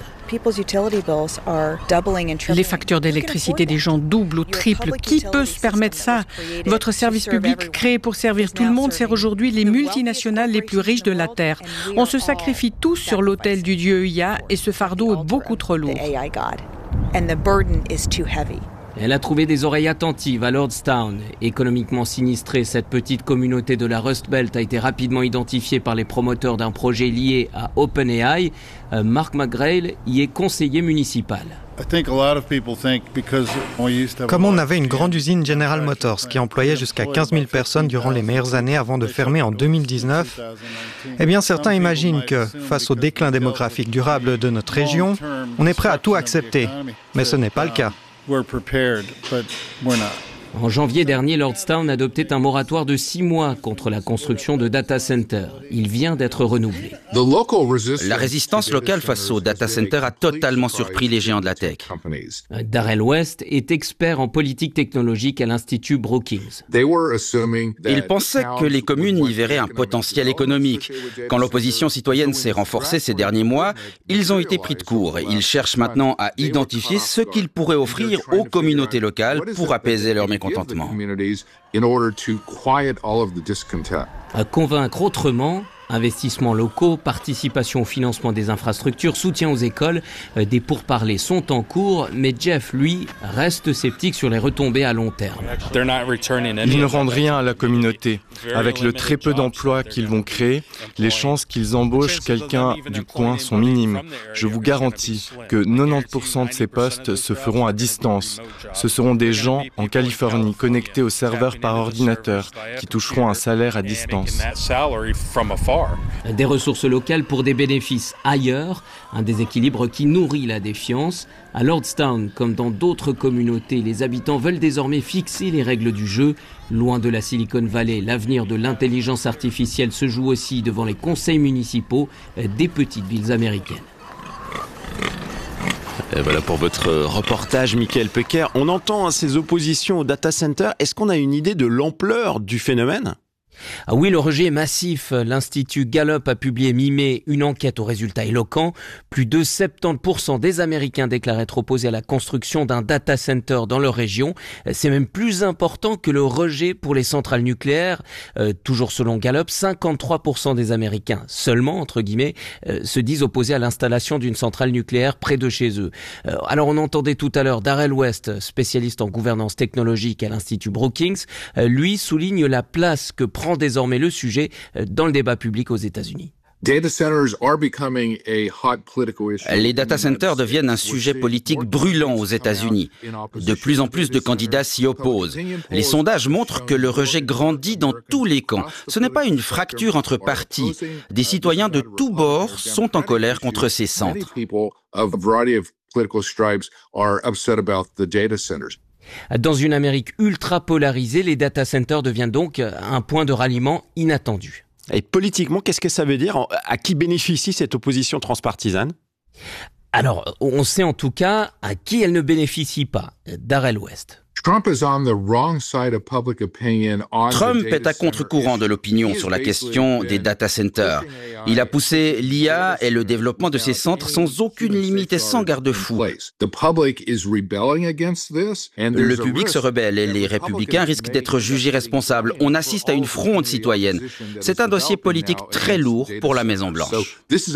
Les factures d'électricité des gens doublent ou triplent. Qui peut se permettre ça? Votre service public créé pour servir tout le monde sert aujourd'hui les multinationales les plus riches de la Terre. On se sacrifie tous sur l'autel du dieu IA et ce fardeau est beaucoup trop lourd. Elle a trouvé des oreilles attentives à Lordstown. Économiquement sinistrée, cette petite communauté de la Rust Belt a été rapidement identifiée par les promoteurs d'un projet lié à OpenAI. Mark McGrail y est conseiller municipal. Comme on avait une grande usine General Motors qui employait jusqu'à 15 000 personnes durant les meilleures années avant de fermer en 2019, eh bien certains imaginent que, face au déclin démographique durable de notre région, on est prêt à tout accepter. Mais ce n'est pas le cas. En janvier dernier, Lordstown adoptait un moratoire de 6 mois contre la construction de data centers. Il vient d'être renouvelé. La résistance locale face aux data centers a totalement surpris les géants de la tech. Darrell West est expert en politique technologique à l'Institut Brookings. Ils pensaient que les communes y verraient un potentiel économique. Quand l'opposition citoyenne s'est renforcée ces derniers mois, ils ont été pris de court. Ils cherchent maintenant à identifier ce qu'ils pourraient offrir aux communautés locales pour apaiser leur mécontentement. À convaincre autrement, investissements locaux, participation au financement des infrastructures, soutien aux écoles, des pourparlers sont en cours, mais Jeff, lui, reste sceptique sur les retombées à long terme. Ils ne rendent rien à la communauté. Avec le très peu d'emplois qu'ils vont créer, les chances qu'ils embauchent quelqu'un du coin sont minimes. Je vous garantis que 90% de ces postes se feront à distance. Ce seront des gens en Californie connectés au serveur par ordinateur qui toucheront un salaire à distance. Des ressources locales pour des bénéfices ailleurs, un déséquilibre qui nourrit la défiance. À Lordstown, comme dans d'autres communautés, les habitants veulent désormais fixer les règles du jeu. Loin de la Silicon Valley, l'avenir de l'intelligence artificielle se joue aussi devant les conseils municipaux des petites villes américaines. Et voilà pour votre reportage, Michael Pecker. On entend ces oppositions au data center. Est-ce qu'on a une idée de l'ampleur du phénomène ? Ah oui, le rejet est massif. L'Institut Gallup a publié mi-mai une enquête aux résultats éloquents. Plus de 70% des Américains déclarent être opposés à la construction d'un data center dans leur région. C'est même plus important que le rejet pour les centrales nucléaires. Toujours selon Gallup, 53% des Américains, seulement entre guillemets, se disent opposés à l'installation d'une centrale nucléaire près de chez eux. Alors on entendait tout à l'heure Darrell West, spécialiste en gouvernance technologique à l'Institut Brookings. Lui souligne la place que prend désormais le sujet dans le débat public aux États-Unis. Les data centers deviennent un sujet politique brûlant aux États-Unis. De plus en plus de candidats s'y opposent. Les sondages montrent que le rejet grandit dans tous les camps. Ce n'est pas une fracture entre partis. Des citoyens de tous bords sont en colère contre ces centres. Dans une Amérique ultra polarisée, les data centers deviennent donc un point de ralliement inattendu. Et politiquement, qu'est-ce que ça veut dire ? À qui bénéficie cette opposition transpartisane ? Alors, on sait en tout cas à qui elle ne bénéficie pas. Darrell West. Trump est à contre-courant de l'opinion sur la question des data centers. Il a poussé l'IA et le développement de ces centres sans aucune limite et sans garde-fou. Le public se rebelle et les républicains risquent d'être jugés responsables. On assiste à une fronde citoyenne. C'est un dossier politique très lourd pour la Maison-Blanche.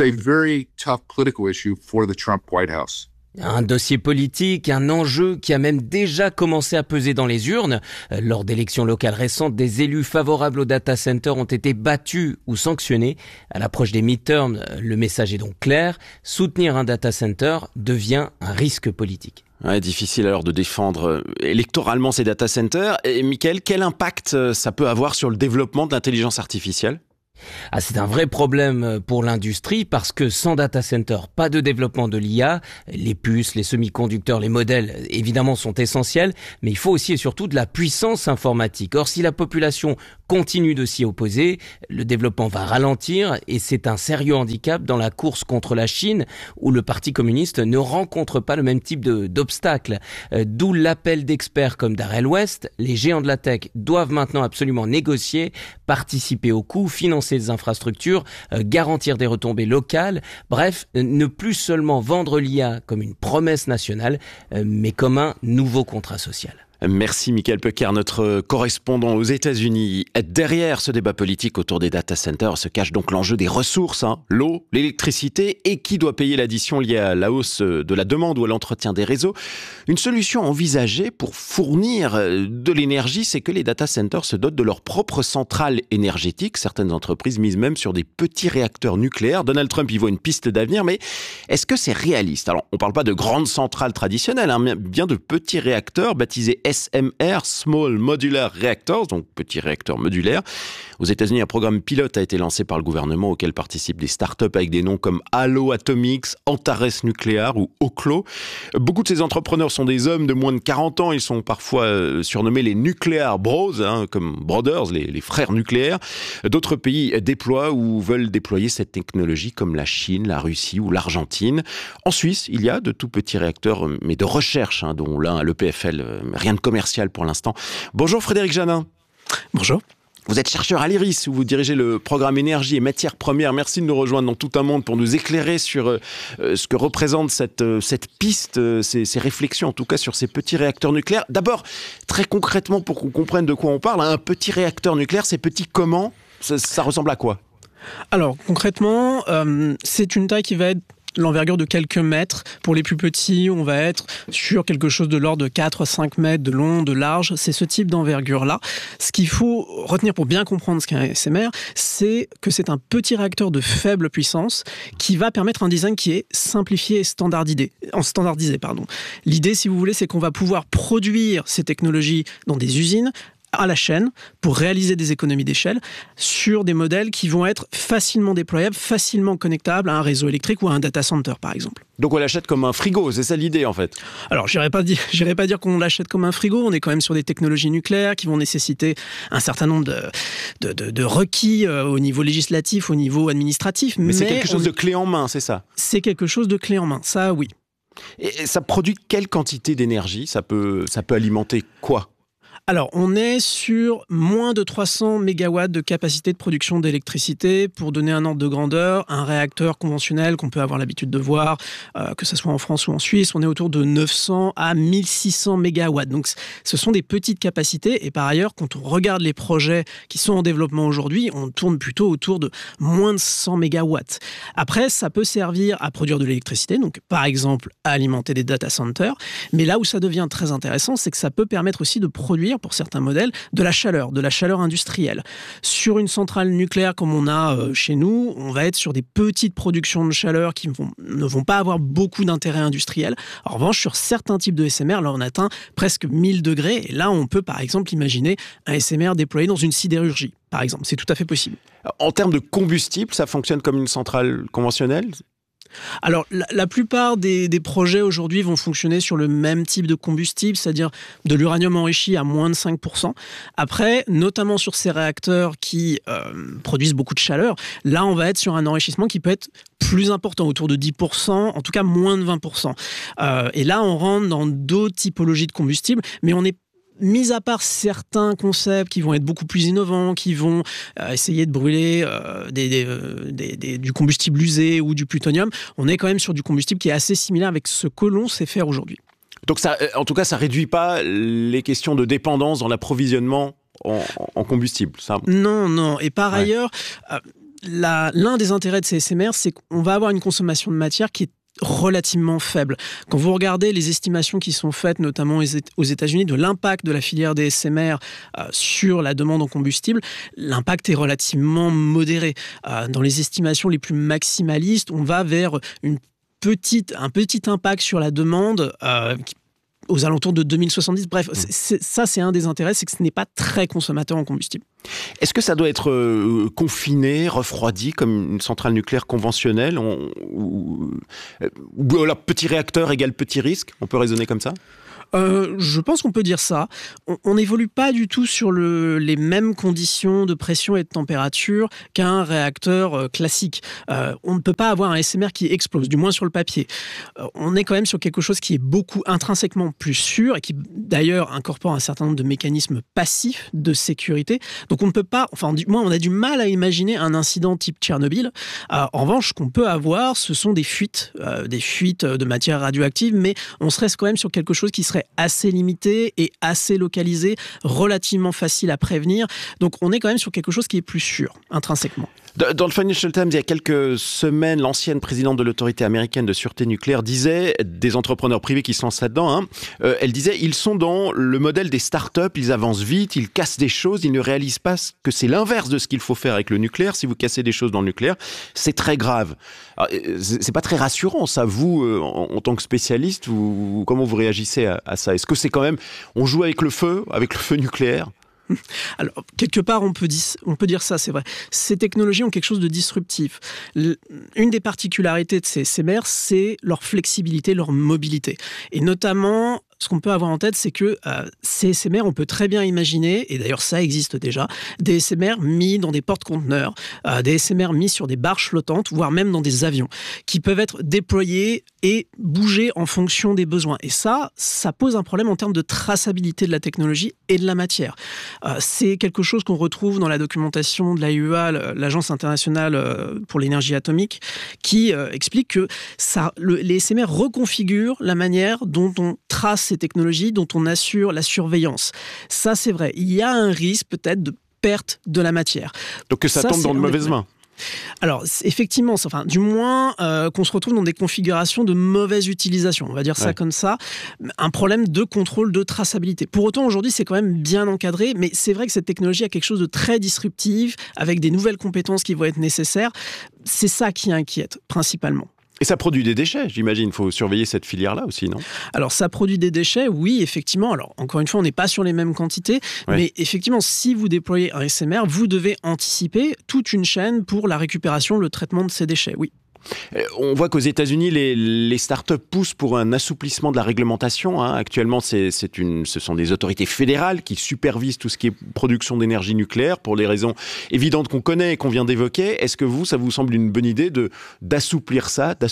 Un dossier politique, un enjeu qui a même déjà commencé à peser dans les urnes. Lors d'élections locales récentes, des élus favorables aux data centers ont été battus ou sanctionnés. À l'approche des midterms, le message est donc clair. Soutenir un data center devient un risque politique. Ouais, difficile alors de défendre électoralement ces data centers. Et Mickaël, quel impact ça peut avoir sur le développement de l'intelligence artificielle ? C'est un vrai problème pour l'industrie parce que sans data center, pas de développement de l'IA. Les puces, les semi-conducteurs, les modèles, évidemment, sont essentiels, mais il faut aussi et surtout de la puissance informatique. Or, si la population continue de s'y opposer, le développement va ralentir et c'est un sérieux handicap dans la course contre la Chine où le Parti communiste ne rencontre pas le même type d'obstacles. D'où l'appel d'experts comme Darrell West. Les géants de la tech doivent maintenant absolument négocier, participer au coût, financer des infrastructures, garantir des retombées locales, bref, ne plus seulement vendre l'IA comme une promesse nationale, mais comme un nouveau contrat social. Merci Mickaël Pecker, notre correspondant aux États-Unis. Derrière ce débat politique autour des data centers se cache donc l'enjeu des ressources, l'eau, l'électricité et qui doit payer l'addition liée à la hausse de la demande ou à l'entretien des réseaux. Une solution envisagée pour fournir de l'énergie, c'est que les data centers se dotent de leur propre centrale énergétique. Certaines entreprises misent même sur des petits réacteurs nucléaires. Donald Trump y voit une piste d'avenir, mais est-ce que c'est réaliste ? Alors, on ne parle pas de grandes centrales traditionnelles, mais bien de petits réacteurs baptisés SMR, Small Modular Reactors, donc petits réacteurs modulaires. Aux États-Unis, un programme pilote a été lancé par le gouvernement auquel participent des startups avec des noms comme Halo Atomics, Antares Nuclear ou Oklo. Beaucoup de ces entrepreneurs sont des hommes de moins de 40 ans. Ils sont parfois surnommés les Nuclear Bros, comme Brothers, les frères nucléaires. D'autres pays déploient ou veulent déployer cette technologie comme la Chine, la Russie ou l'Argentine. En Suisse, il y a de tout petits réacteurs, mais de recherche, dont l'un à l'EPFL, rien de commercial pour l'instant. Bonjour Frédéric Janin. Bonjour. Vous êtes chercheur à l'IRIS, où vous dirigez le programme énergie et matières premières. Merci de nous rejoindre dans Tout un monde pour nous éclairer sur ce que représente cette piste, ces réflexions en tout cas sur ces petits réacteurs nucléaires. D'abord, très concrètement, pour qu'on comprenne de quoi on parle, un petit réacteur nucléaire, c'est petit comment ? Ça ressemble à quoi ? Alors concrètement, c'est une taille qui va être l'envergure de quelques mètres. Pour les plus petits, on va être sur quelque chose de l'ordre de 4 à 5 mètres de long, de large. C'est ce type d'envergure-là. Ce qu'il faut retenir pour bien comprendre ce qu'est un SMR, c'est que c'est un petit réacteur de faible puissance qui va permettre un design qui est simplifié et standardisé. L'idée, si vous voulez, c'est qu'on va pouvoir produire ces technologies dans des usines à la chaîne pour réaliser des économies d'échelle sur des modèles qui vont être facilement déployables, facilement connectables à un réseau électrique ou à un data center par exemple. Donc on l'achète comme un frigo, c'est ça l'idée en fait ? Alors j'irais pas dire qu'on l'achète comme un frigo, on est quand même sur des technologies nucléaires qui vont nécessiter un certain nombre de requis au niveau législatif, au niveau administratif. Mais c'est quelque chose de clé en main, c'est ça ? C'est quelque chose de clé en main, ça oui. Et ça produit quelle quantité d'énergie ? Ça peut alimenter quoi ? Alors, on est sur moins de 300 mégawatts de capacité de production d'électricité. Pour donner un ordre de grandeur, un réacteur conventionnel qu'on peut avoir l'habitude de voir, que ce soit en France ou en Suisse, on est autour de 900 à 1600 mégawatts. Donc, ce sont des petites capacités. Et par ailleurs, quand on regarde les projets qui sont en développement aujourd'hui, on tourne plutôt autour de moins de 100 mégawatts. Après, ça peut servir à produire de l'électricité, donc par exemple à alimenter des data centers. Mais là où ça devient très intéressant, c'est que ça peut permettre aussi de produire pour certains modèles, de la chaleur industrielle. Sur une centrale nucléaire comme on a chez nous, on va être sur des petites productions de chaleur qui ne vont pas avoir beaucoup d'intérêt industriel. En revanche, sur certains types de SMR, là on atteint presque 1000 degrés. Et là, on peut par exemple imaginer un SMR déployé dans une sidérurgie, par exemple. C'est tout à fait possible. En termes de combustible, ça fonctionne comme une centrale conventionnelle ? Alors, la plupart des projets aujourd'hui vont fonctionner sur le même type de combustible, c'est-à-dire de l'uranium enrichi à moins de 5%. Après, notamment sur ces réacteurs qui produisent beaucoup de chaleur, là, on va être sur un enrichissement qui peut être plus important, autour de 10%, en tout cas moins de 20%. Et là, on rentre dans d'autres typologies de combustibles, mais on n'est mis à part certains concepts qui vont être beaucoup plus innovants, qui vont essayer de brûler du combustible usé ou du plutonium, on est quand même sur du combustible qui est assez similaire avec ce que l'on sait faire aujourd'hui. Donc ça, en tout cas, ça réduit pas les questions de dépendance dans l'approvisionnement en combustible. Ça... Non. Et par ailleurs, l'un des intérêts de ces SMR, c'est qu'on va avoir une consommation de matière qui est relativement faible. Quand vous regardez les estimations qui sont faites, notamment aux États-Unis, de l'impact de la filière des SMR sur la demande en combustible, l'impact est relativement modéré. Dans les estimations les plus maximalistes, on va vers un petit impact sur la demande aux alentours de 2070. Bref, ça c'est un des intérêts, c'est que ce n'est pas très consommateur en combustible. Est-ce que ça doit être confiné, refroidi comme une centrale nucléaire conventionnelle ou alors petit réacteur égale petit risque? On peut raisonner comme ça? Je pense qu'on peut dire ça. On n'évolue pas du tout sur les mêmes conditions de pression et de température qu'un réacteur classique. On ne peut pas avoir un SMR qui explose, du moins sur le papier. On est quand même sur quelque chose qui est beaucoup intrinsèquement plus sûr et qui d'ailleurs incorpore un certain nombre de mécanismes passifs de sécurité. Donc on ne peut pas, enfin du moins on a du mal à imaginer un incident type Tchernobyl. En revanche, ce qu'on peut avoir, ce sont des fuites de matière radioactive, mais on serait quand même sur quelque chose qui serait assez limité et assez localisé, relativement facile à prévenir. Donc on est quand même sur quelque chose qui est plus sûr, intrinsèquement. Dans le Financial Times, il y a quelques semaines, l'ancienne présidente de l'autorité américaine de sûreté nucléaire disait, des entrepreneurs privés qui se lancent là-dedans, elle disait, ils sont dans le modèle des startups, ils avancent vite, ils cassent des choses, ils ne réalisent pas que c'est l'inverse de ce qu'il faut faire avec le nucléaire. Si vous cassez des choses dans le nucléaire, c'est très grave. Alors, c'est pas très rassurant, ça, vous, en tant que spécialiste, comment vous réagissez à ça? Est-ce que c'est quand même, on joue avec le feu nucléaire? Alors, quelque part, on peut dire ça, c'est vrai. Ces technologies ont quelque chose de disruptif. Une des particularités de ces SMR, c'est leur flexibilité, leur mobilité. Et notamment, ce qu'on peut avoir en tête, c'est que ces SMR, on peut très bien imaginer, et d'ailleurs ça existe déjà, des SMR mis dans des porte-conteneurs, des SMR mis sur des barges flottantes, voire même dans des avions, qui peuvent être déployés et bouger en fonction des besoins. Et ça pose un problème en termes de traçabilité de la technologie et de la matière. C'est quelque chose qu'on retrouve dans la documentation de l'AIEA, l'Agence internationale pour l'énergie atomique, qui explique que les SMR reconfigurent la manière dont on trace ces technologies, dont on assure la surveillance. Ça, c'est vrai. Il y a un risque peut-être de perte de la matière. Donc que ça tombe dans de mauvaises mains. Alors, effectivement, du moins qu'on se retrouve dans des configurations de mauvaise utilisation, on va dire ça comme ça, un problème de contrôle, de traçabilité. Pour autant, aujourd'hui, c'est quand même bien encadré, mais c'est vrai que cette technologie a quelque chose de très disruptif, avec des nouvelles compétences qui vont être nécessaires. C'est ça qui inquiète, principalement. Et ça produit des déchets, j'imagine. Il faut surveiller cette filière-là aussi, non? Alors, ça produit des déchets, oui, effectivement. Alors, encore une fois, on n'est pas sur les mêmes quantités. Mais effectivement, si vous déployez un SMR, vous devez anticiper toute une chaîne pour la récupération, le traitement de ces déchets, oui. On voit qu'aux États-Unis, les startups poussent pour un assouplissement de la réglementation. Actuellement, ce sont des autorités fédérales qui supervisent tout ce qui est production d'énergie nucléaire pour les raisons évidentes qu'on connaît et qu'on vient d'évoquer. Est-ce que ça vous semble une bonne idée d'assouplir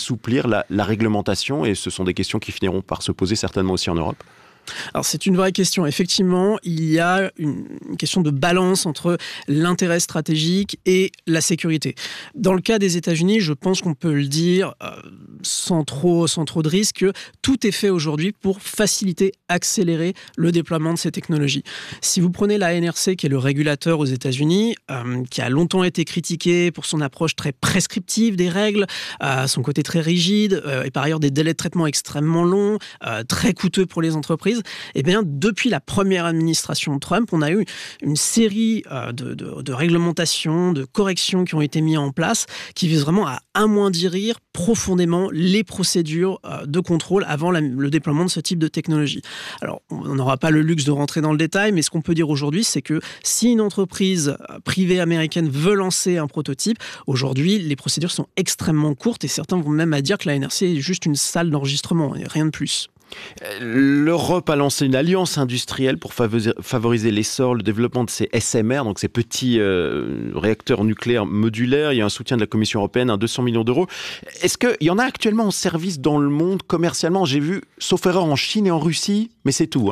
la réglementation? Et ce sont des questions qui finiront par se poser certainement aussi en Europe. Alors c'est une vraie question. Effectivement, il y a une question de balance entre l'intérêt stratégique et la sécurité. Dans le cas des États-Unis, je pense qu'on peut le dire sans trop de risques, que tout est fait aujourd'hui pour faciliter, accélérer le déploiement de ces technologies. Si vous prenez la NRC, qui est le régulateur aux États-Unis, qui a longtemps été critiqué pour son approche très prescriptive des règles, son côté très rigide, et par ailleurs des délais de traitement extrêmement longs, très coûteux pour les entreprises, eh bien, depuis la première administration de Trump, on a eu une série de réglementations, de corrections qui ont été mises en place, qui visent vraiment à amoindrir profondément les procédures de contrôle avant le déploiement de ce type de technologie. Alors, on n'aura pas le luxe de rentrer dans le détail, mais ce qu'on peut dire aujourd'hui, c'est que si une entreprise privée américaine veut lancer un prototype, aujourd'hui, les procédures sont extrêmement courtes et certains vont même à dire que la NRC est juste une salle d'enregistrement et rien de plus. L'Europe a lancé une alliance industrielle pour favoriser l'essor, le développement de ces SMR, donc ces petits réacteurs nucléaires modulaires. Il y a un soutien de la Commission européenne, 200 millions d'euros. Est-ce qu'il y en a actuellement en service dans le monde commercialement? J'ai vu, sauf erreur, en Chine et en Russie, mais c'est tout.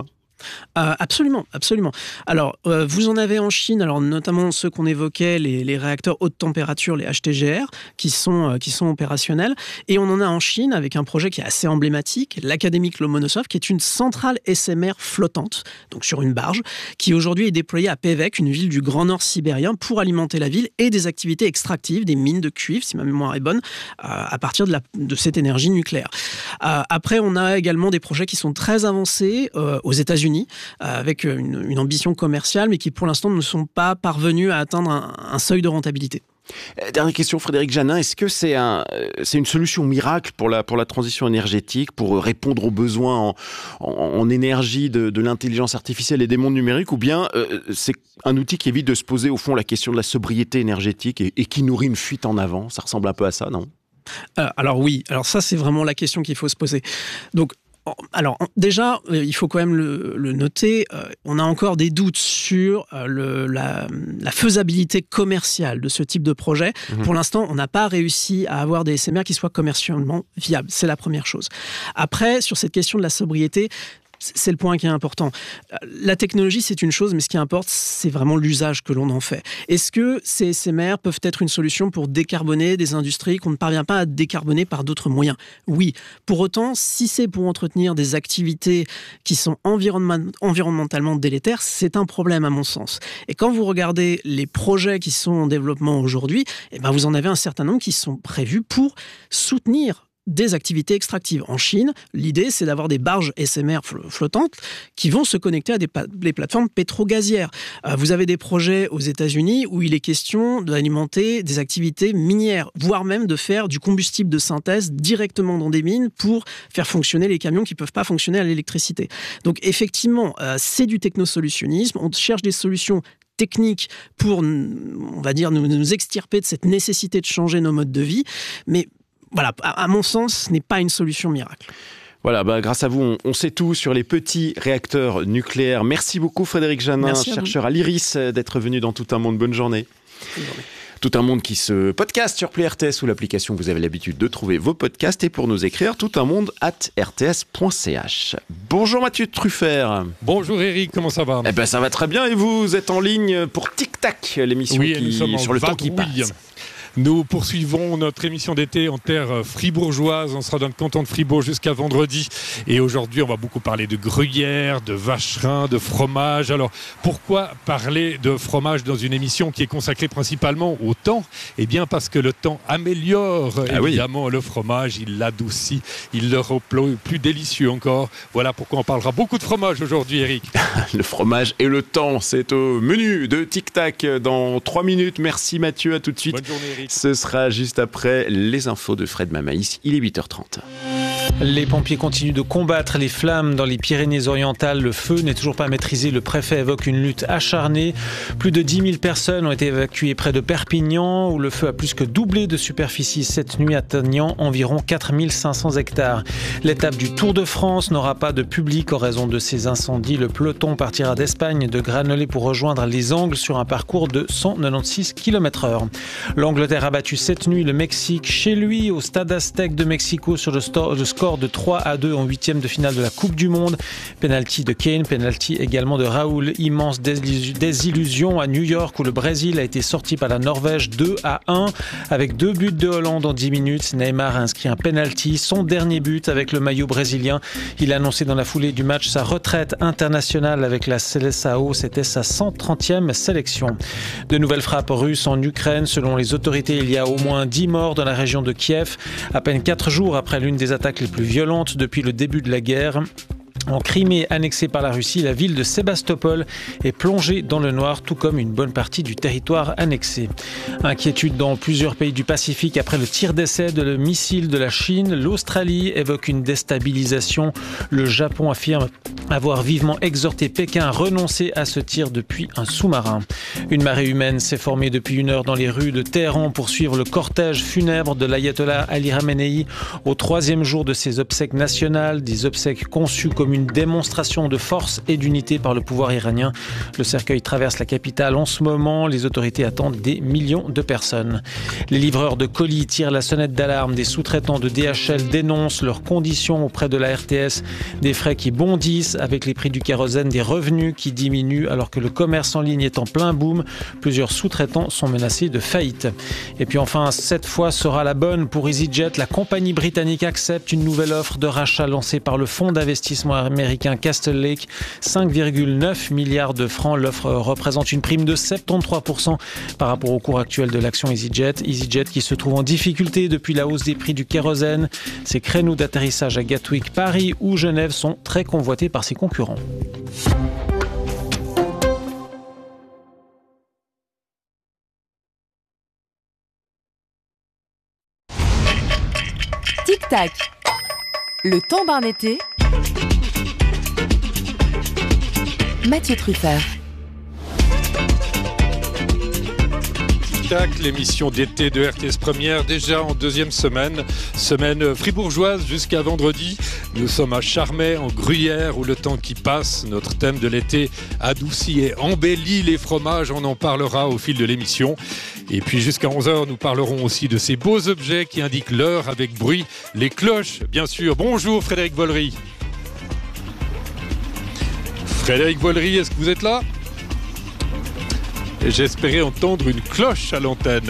Absolument. Alors, vous en avez en Chine, alors notamment ceux qu'on évoquait, les réacteurs haute température, les HTGR, qui sont opérationnels. Et on en a en Chine avec un projet qui est assez emblématique, l'académique Lomonosov, qui est une centrale SMR flottante, donc sur une barge, qui aujourd'hui est déployée à Pévek, une ville du Grand Nord sibérien, pour alimenter la ville et des activités extractives, des mines de cuivre, si ma mémoire est bonne, à partir de cette énergie nucléaire. Après, on a également des projets qui sont très avancés aux États-Unis, avec une ambition commerciale, mais qui pour l'instant ne sont pas parvenus à atteindre un seuil de rentabilité. Dernière question, Frédéric Janin, est-ce que c'est une solution miracle pour la transition énergétique, pour répondre aux besoins en énergie de l'intelligence artificielle et des mondes numériques, ou bien c'est un outil qui évite de se poser au fond la question de la sobriété énergétique et qui nourrit une fuite en avant? Ça ressemble un peu à ça, non? Alors oui, ça c'est vraiment la question qu'il faut se poser. Donc, alors déjà, il faut quand même le noter, on a encore des doutes sur la faisabilité commerciale de ce type de projet. Pour l'instant, on n'a pas réussi à avoir des SMR qui soient commercialement viables. C'est la première chose. Après, sur cette question de la sobriété, c'est le point qui est important. La technologie, c'est une chose, mais ce qui importe, c'est vraiment l'usage que l'on en fait. Est-ce que ces SMR peuvent être une solution pour décarboner des industries qu'on ne parvient pas à décarboner par d'autres moyens? Oui. Pour autant, si c'est pour entretenir des activités qui sont environnementalement délétères, c'est un problème à mon sens. Et quand vous regardez les projets qui sont en développement aujourd'hui, vous en avez un certain nombre qui sont prévus pour soutenir des activités extractives. En Chine, l'idée, c'est d'avoir des barges SMR flottantes qui vont se connecter à des plateformes pétro-gazières. Vous avez des projets aux États-Unis où il est question d'alimenter des activités minières, voire même de faire du combustible de synthèse directement dans des mines pour faire fonctionner les camions qui ne peuvent pas fonctionner à l'électricité. Donc effectivement, c'est du technosolutionnisme. On cherche des solutions techniques pour, on va dire, nous extirper de cette nécessité de changer nos modes de vie. Mais voilà, à mon sens, ce n'est pas une solution miracle. Voilà, grâce à vous, on sait tout sur les petits réacteurs nucléaires. Merci beaucoup Frédéric Janin, chercheur à l'IRIS, d'être venu dans Tout un monde. Bonne journée. Bonne journée. Tout un monde qui se podcast sur Play RTS ou l'application que vous avez l'habitude de trouver vos podcasts, et pour nous écrire toutunmonde@rts.ch. Bonjour Mathieu Truffert. Bonjour Eric, comment ça va? Ça va très bien, et vous êtes en ligne pour Tic Tac, l'émission sur le temps qui passe. Nous poursuivons notre émission d'été en terre fribourgeoise. On sera dans le canton de Fribourg jusqu'à vendredi. Et aujourd'hui, on va beaucoup parler de gruyère, de vacherin, de fromage. Alors, pourquoi parler de fromage dans une émission qui est consacrée principalement au temps? Eh bien, parce que le temps améliore évidemment le fromage. Il l'adoucit, il le rend plus délicieux encore. Voilà pourquoi on parlera beaucoup de fromage aujourd'hui, Eric. Le fromage et le temps, c'est au menu de Tic Tac dans 3 minutes. Merci Mathieu, à tout de suite. Bonne journée, Eric. Ce sera juste après les infos de Fred Mamaïs. Il est 8h30. Les pompiers continuent de combattre les flammes dans les Pyrénées-Orientales. Le feu n'est toujours pas maîtrisé. Le préfet évoque une lutte acharnée. Plus de 10 000 personnes ont été évacuées près de Perpignan, où le feu a plus que doublé de superficie cette nuit, atteignant environ 4 500 hectares. L'étape du Tour de France n'aura pas de public en raison de ces incendies. Le peloton partira d'Espagne, de Granollers, pour rejoindre les Angles sur un parcours de 196 km/h. L'Angleterre a battu cette nuit le Mexique chez lui au Stade Aztec de Mexico sur le score de 3-2 en 8e de finale de la Coupe du Monde. Penalty de Kane, penalty également de Raoul. Immense désillusion à New York, où le Brésil a été sorti par la Norvège 2-1 avec 2 buts de Hollande en 10 minutes. Neymar a inscrit un penalty, son dernier but avec le maillot brésilien. Il a annoncé dans la foulée du match sa retraite internationale avec la Seleção. C'était sa 130e sélection. De nouvelles frappes russes en Ukraine. Selon les autorités, il y a au moins 10 morts dans la région de Kiev, à peine 4 jours après l'une des attaques les plus violentes depuis le début de la guerre. En Crimée, annexée par la Russie, la ville de Sébastopol est plongée dans le noir, tout comme une bonne partie du territoire annexé. Inquiétude dans plusieurs pays du Pacifique après le tir d'essai de missile de la Chine. L'Australie évoque une déstabilisation. Le Japon affirme avoir vivement exhorté Pékin à renoncer à ce tir depuis un sous-marin. Une marée humaine s'est formée depuis 1 heure dans les rues de Téhéran pour suivre le cortège funèbre de l'ayatollah Ali Khamenei au 3e jour de ses obsèques nationales, des obsèques conçues comme comme une démonstration de force et d'unité par le pouvoir iranien. Le cercueil traverse la capitale en ce moment. Les autorités attendent des millions de personnes. Les livreurs de colis tirent la sonnette d'alarme. Des sous-traitants de DHL dénoncent leurs conditions auprès de la RTS. Des frais qui bondissent avec les prix du kérosène, des revenus qui diminuent alors que le commerce en ligne est en plein boom. Plusieurs sous-traitants sont menacés de faillite. Et puis enfin, cette fois sera la bonne pour EasyJet. La compagnie britannique accepte une nouvelle offre de rachat lancée par le fonds d'investissement américain Castle Lake. 5,9 milliards de francs. L'offre représente une prime de 73% par rapport au cours actuel de l'action EasyJet. EasyJet qui se trouve en difficulté depuis la hausse des prix du kérosène. Ses créneaux d'atterrissage à Gatwick, Paris ou Genève sont très convoités par ses concurrents. Tic-tac, le temps d'un été. Mathieu Truffert. L'émission d'été de RTS Première, déjà en deuxième semaine fribourgeoise jusqu'à vendredi. Nous sommes à Charmey, en Gruyère, où le temps qui passe, notre thème de l'été, adoucit et embellit les fromages. On en parlera au fil de l'émission. Et puis jusqu'à 11h, nous parlerons aussi de ces beaux objets qui indiquent l'heure avec bruit, les cloches, bien sûr. Bonjour Frédéric Vollery. Frédéric Vollery, est-ce que vous êtes là ? J'espérais entendre une cloche à l'antenne.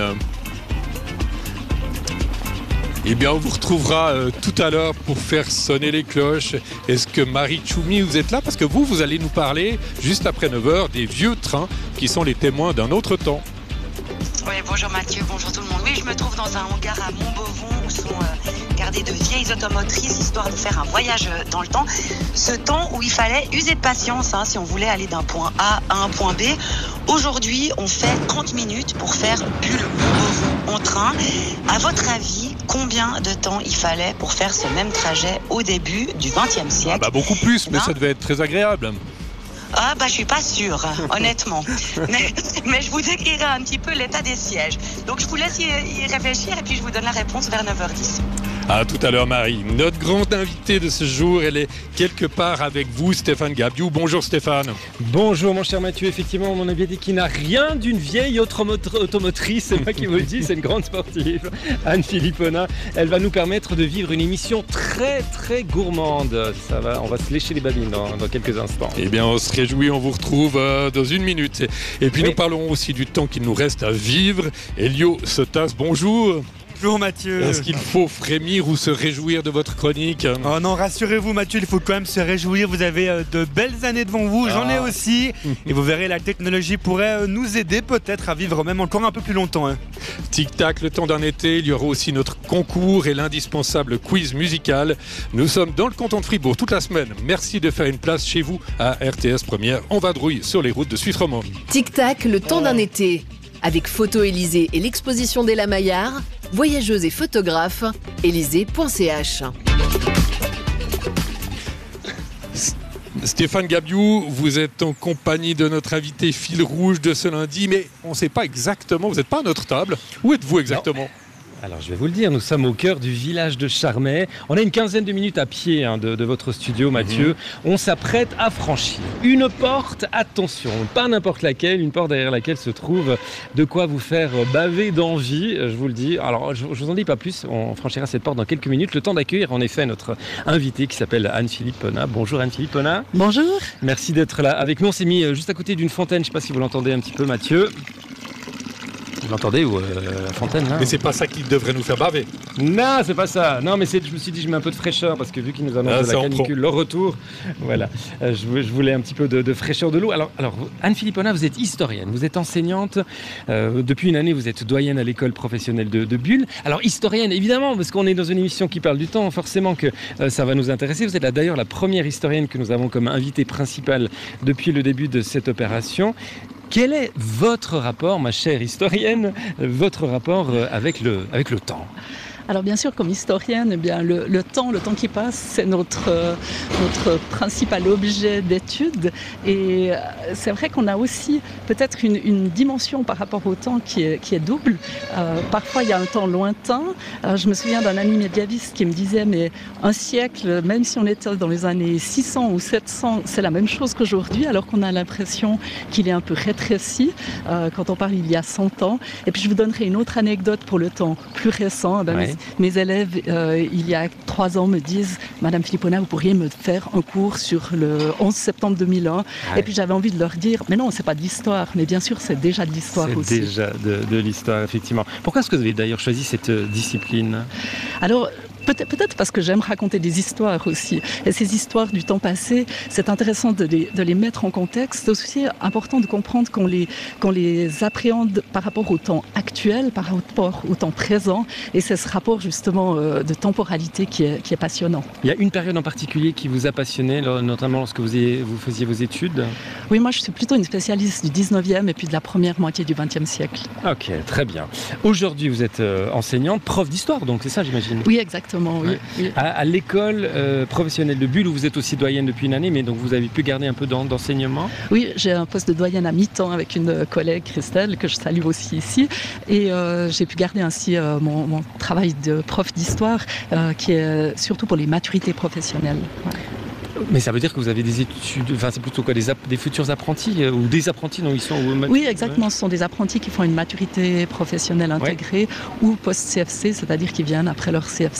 Eh bien, on vous retrouvera tout à l'heure pour faire sonner les cloches. Est-ce que Marie Tchoumi, vous êtes là ? Parce que vous allez nous parler, juste après 9h, des vieux trains qui sont les témoins d'un autre temps. Oui, bonjour Mathieu, bonjour tout le monde. Oui, je me trouve dans un hangar à Montbovon où sont gardées de vieilles automotrices histoire de faire un voyage dans le temps. Ce temps où il fallait user de patience si on voulait aller d'un point A à un point B. Aujourd'hui, on fait 30 minutes pour faire Bulle-Montbovon en train. À votre avis, combien de temps il fallait pour faire ce même trajet au début du XXe siècle ? Beaucoup plus, mais ça devait être très agréable. Je suis pas sûre, honnêtement. Mais je vous décrirai un petit peu l'état des sièges. Donc je vous laisse y réfléchir et puis je vous donne la réponse vers 9h10. À tout à l'heure Marie. Notre grande invitée de ce jour, elle est quelque part avec vous, Stéphane Gabiou. Bonjour Stéphane. Bonjour mon cher Mathieu. Effectivement, mon invitée qui n'a rien d'une vieille automotrice, c'est moi qui vous le dis, c'est une grande sportive, Anne Philippona. Elle va nous permettre de vivre une émission très très gourmande. On va se lécher les babines dans quelques instants. Eh bien on se réjouit, on vous retrouve dans une minute. Et puis Nous parlerons aussi du temps qu'il nous reste à vivre. Elio Sotas, bonjour. Bonjour Mathieu. Est-ce qu'il faut frémir ou se réjouir de votre chronique ? Oh non, rassurez-vous Mathieu, il faut quand même se réjouir. Vous avez de belles années devant vous, j'en ai aussi. Et vous verrez, la technologie pourrait nous aider peut-être à vivre même encore un peu plus longtemps. Tic-tac, le temps d'un été, il y aura aussi notre concours et l'indispensable quiz musical. Nous sommes dans le canton de Fribourg toute la semaine. Merci de faire une place chez vous à RTS Première. On vadrouille sur les routes de Suisse romande. Tic-tac, le temps d'un été. Avec Photo Élysée et l'exposition d'Ella Maillard, voyageuse et photographe, élysée.ch. Stéphane Gabiou, vous êtes en compagnie de notre invité fil rouge de ce lundi, mais on ne sait pas exactement, vous n'êtes pas à notre table. Où êtes-vous exactement ? Alors je vais vous le dire, nous sommes au cœur du village de Charmey. On a une quinzaine de minutes à pied de votre studio, Mathieu. On s'apprête à franchir une porte, attention, pas n'importe laquelle, une porte derrière laquelle se trouve de quoi vous faire baver d'envie, je vous le dis. Alors je vous en dis pas plus, on franchira cette porte dans quelques minutes. Le temps d'accueillir en effet notre invitée qui s'appelle Anne Philippona. Bonjour Anne Philippona. Bonjour. Merci d'être là avec nous. On s'est mis juste à côté d'une fontaine, je ne sais pas si vous l'entendez un petit peu Mathieu. Vous l'entendez ou la fontaine là ? Mais c'est pas ça qui devrait nous faire baver. Non, c'est pas ça. Non, mais je me suis dit je mets un peu de fraîcheur parce que vu qu'il nous annonce de la canicule, leur retour, voilà. Je voulais un petit peu de fraîcheur de l'eau. Alors Anne Philippona, vous êtes historienne, vous êtes enseignante. Depuis une année, vous êtes doyenne à l'école professionnelle de Bulle. Alors historienne, évidemment, parce qu'on est dans une émission qui parle du temps, forcément que ça va nous intéresser. Vous êtes d'ailleurs la première historienne que nous avons comme invitée principale depuis le début de cette opération. Quel est votre rapport, ma chère historienne, votre rapport avec le temps ? Alors bien sûr, comme historienne, eh bien, le temps qui passe, c'est notre principal objet d'étude. Et c'est vrai qu'on a aussi peut-être une dimension par rapport au temps qui est double. Parfois, il y a un temps lointain. Je me souviens d'un ami médiéviste qui me disait, mais un siècle, même si on était dans les années 600 ou 700, c'est la même chose qu'aujourd'hui, alors qu'on a l'impression qu'il est un peu rétréci quand on parle il y a 100 ans. Et puis je vous donnerai une autre anecdote pour le temps plus récent. Mes élèves, il y a 3 ans, me disent « Madame Philippona, vous pourriez me faire un cours sur le 11 septembre 2001 ?» Et puis j'avais envie de leur dire « Mais non, c'est pas de l'histoire, mais bien sûr, c'est déjà de l'histoire aussi. » C'est déjà de l'histoire, effectivement. Pourquoi est-ce que vous avez d'ailleurs choisi cette discipline ? Alors, peut-être parce que j'aime raconter des histoires aussi. Et ces histoires du temps passé, c'est intéressant de les mettre en contexte. C'est aussi important de comprendre qu'on les appréhende par rapport au temps actuel, par rapport au temps présent. Et c'est ce rapport justement de temporalité qui est passionnant. Il y a une période en particulier qui vous a passionné, notamment lorsque vous faisiez vos études ? Oui, moi je suis plutôt une spécialiste du 19e et puis de la première moitié du 20e siècle. Ok, très bien. Aujourd'hui, vous êtes enseignante, prof d'histoire, donc c'est ça j'imagine ? Oui, exactement. Oui, oui. À l'école professionnelle de Bulle, où vous êtes aussi doyenne depuis une année, mais donc vous avez pu garder un peu d'enseignement ? Oui, j'ai un poste de doyenne à mi-temps avec une collègue, Christelle, que je salue aussi ici. Et j'ai pu garder ainsi mon travail de prof d'histoire, qui est surtout pour les maturités professionnelles. Ouais. Mais ça veut dire que vous avez des études, enfin c'est plutôt quoi, des futurs apprentis ou des apprentis dont ils sont Oui, exactement, ce sont des apprentis qui font une maturité professionnelle intégrée ou post-CFC, c'est-à-dire qui viennent après leur CFC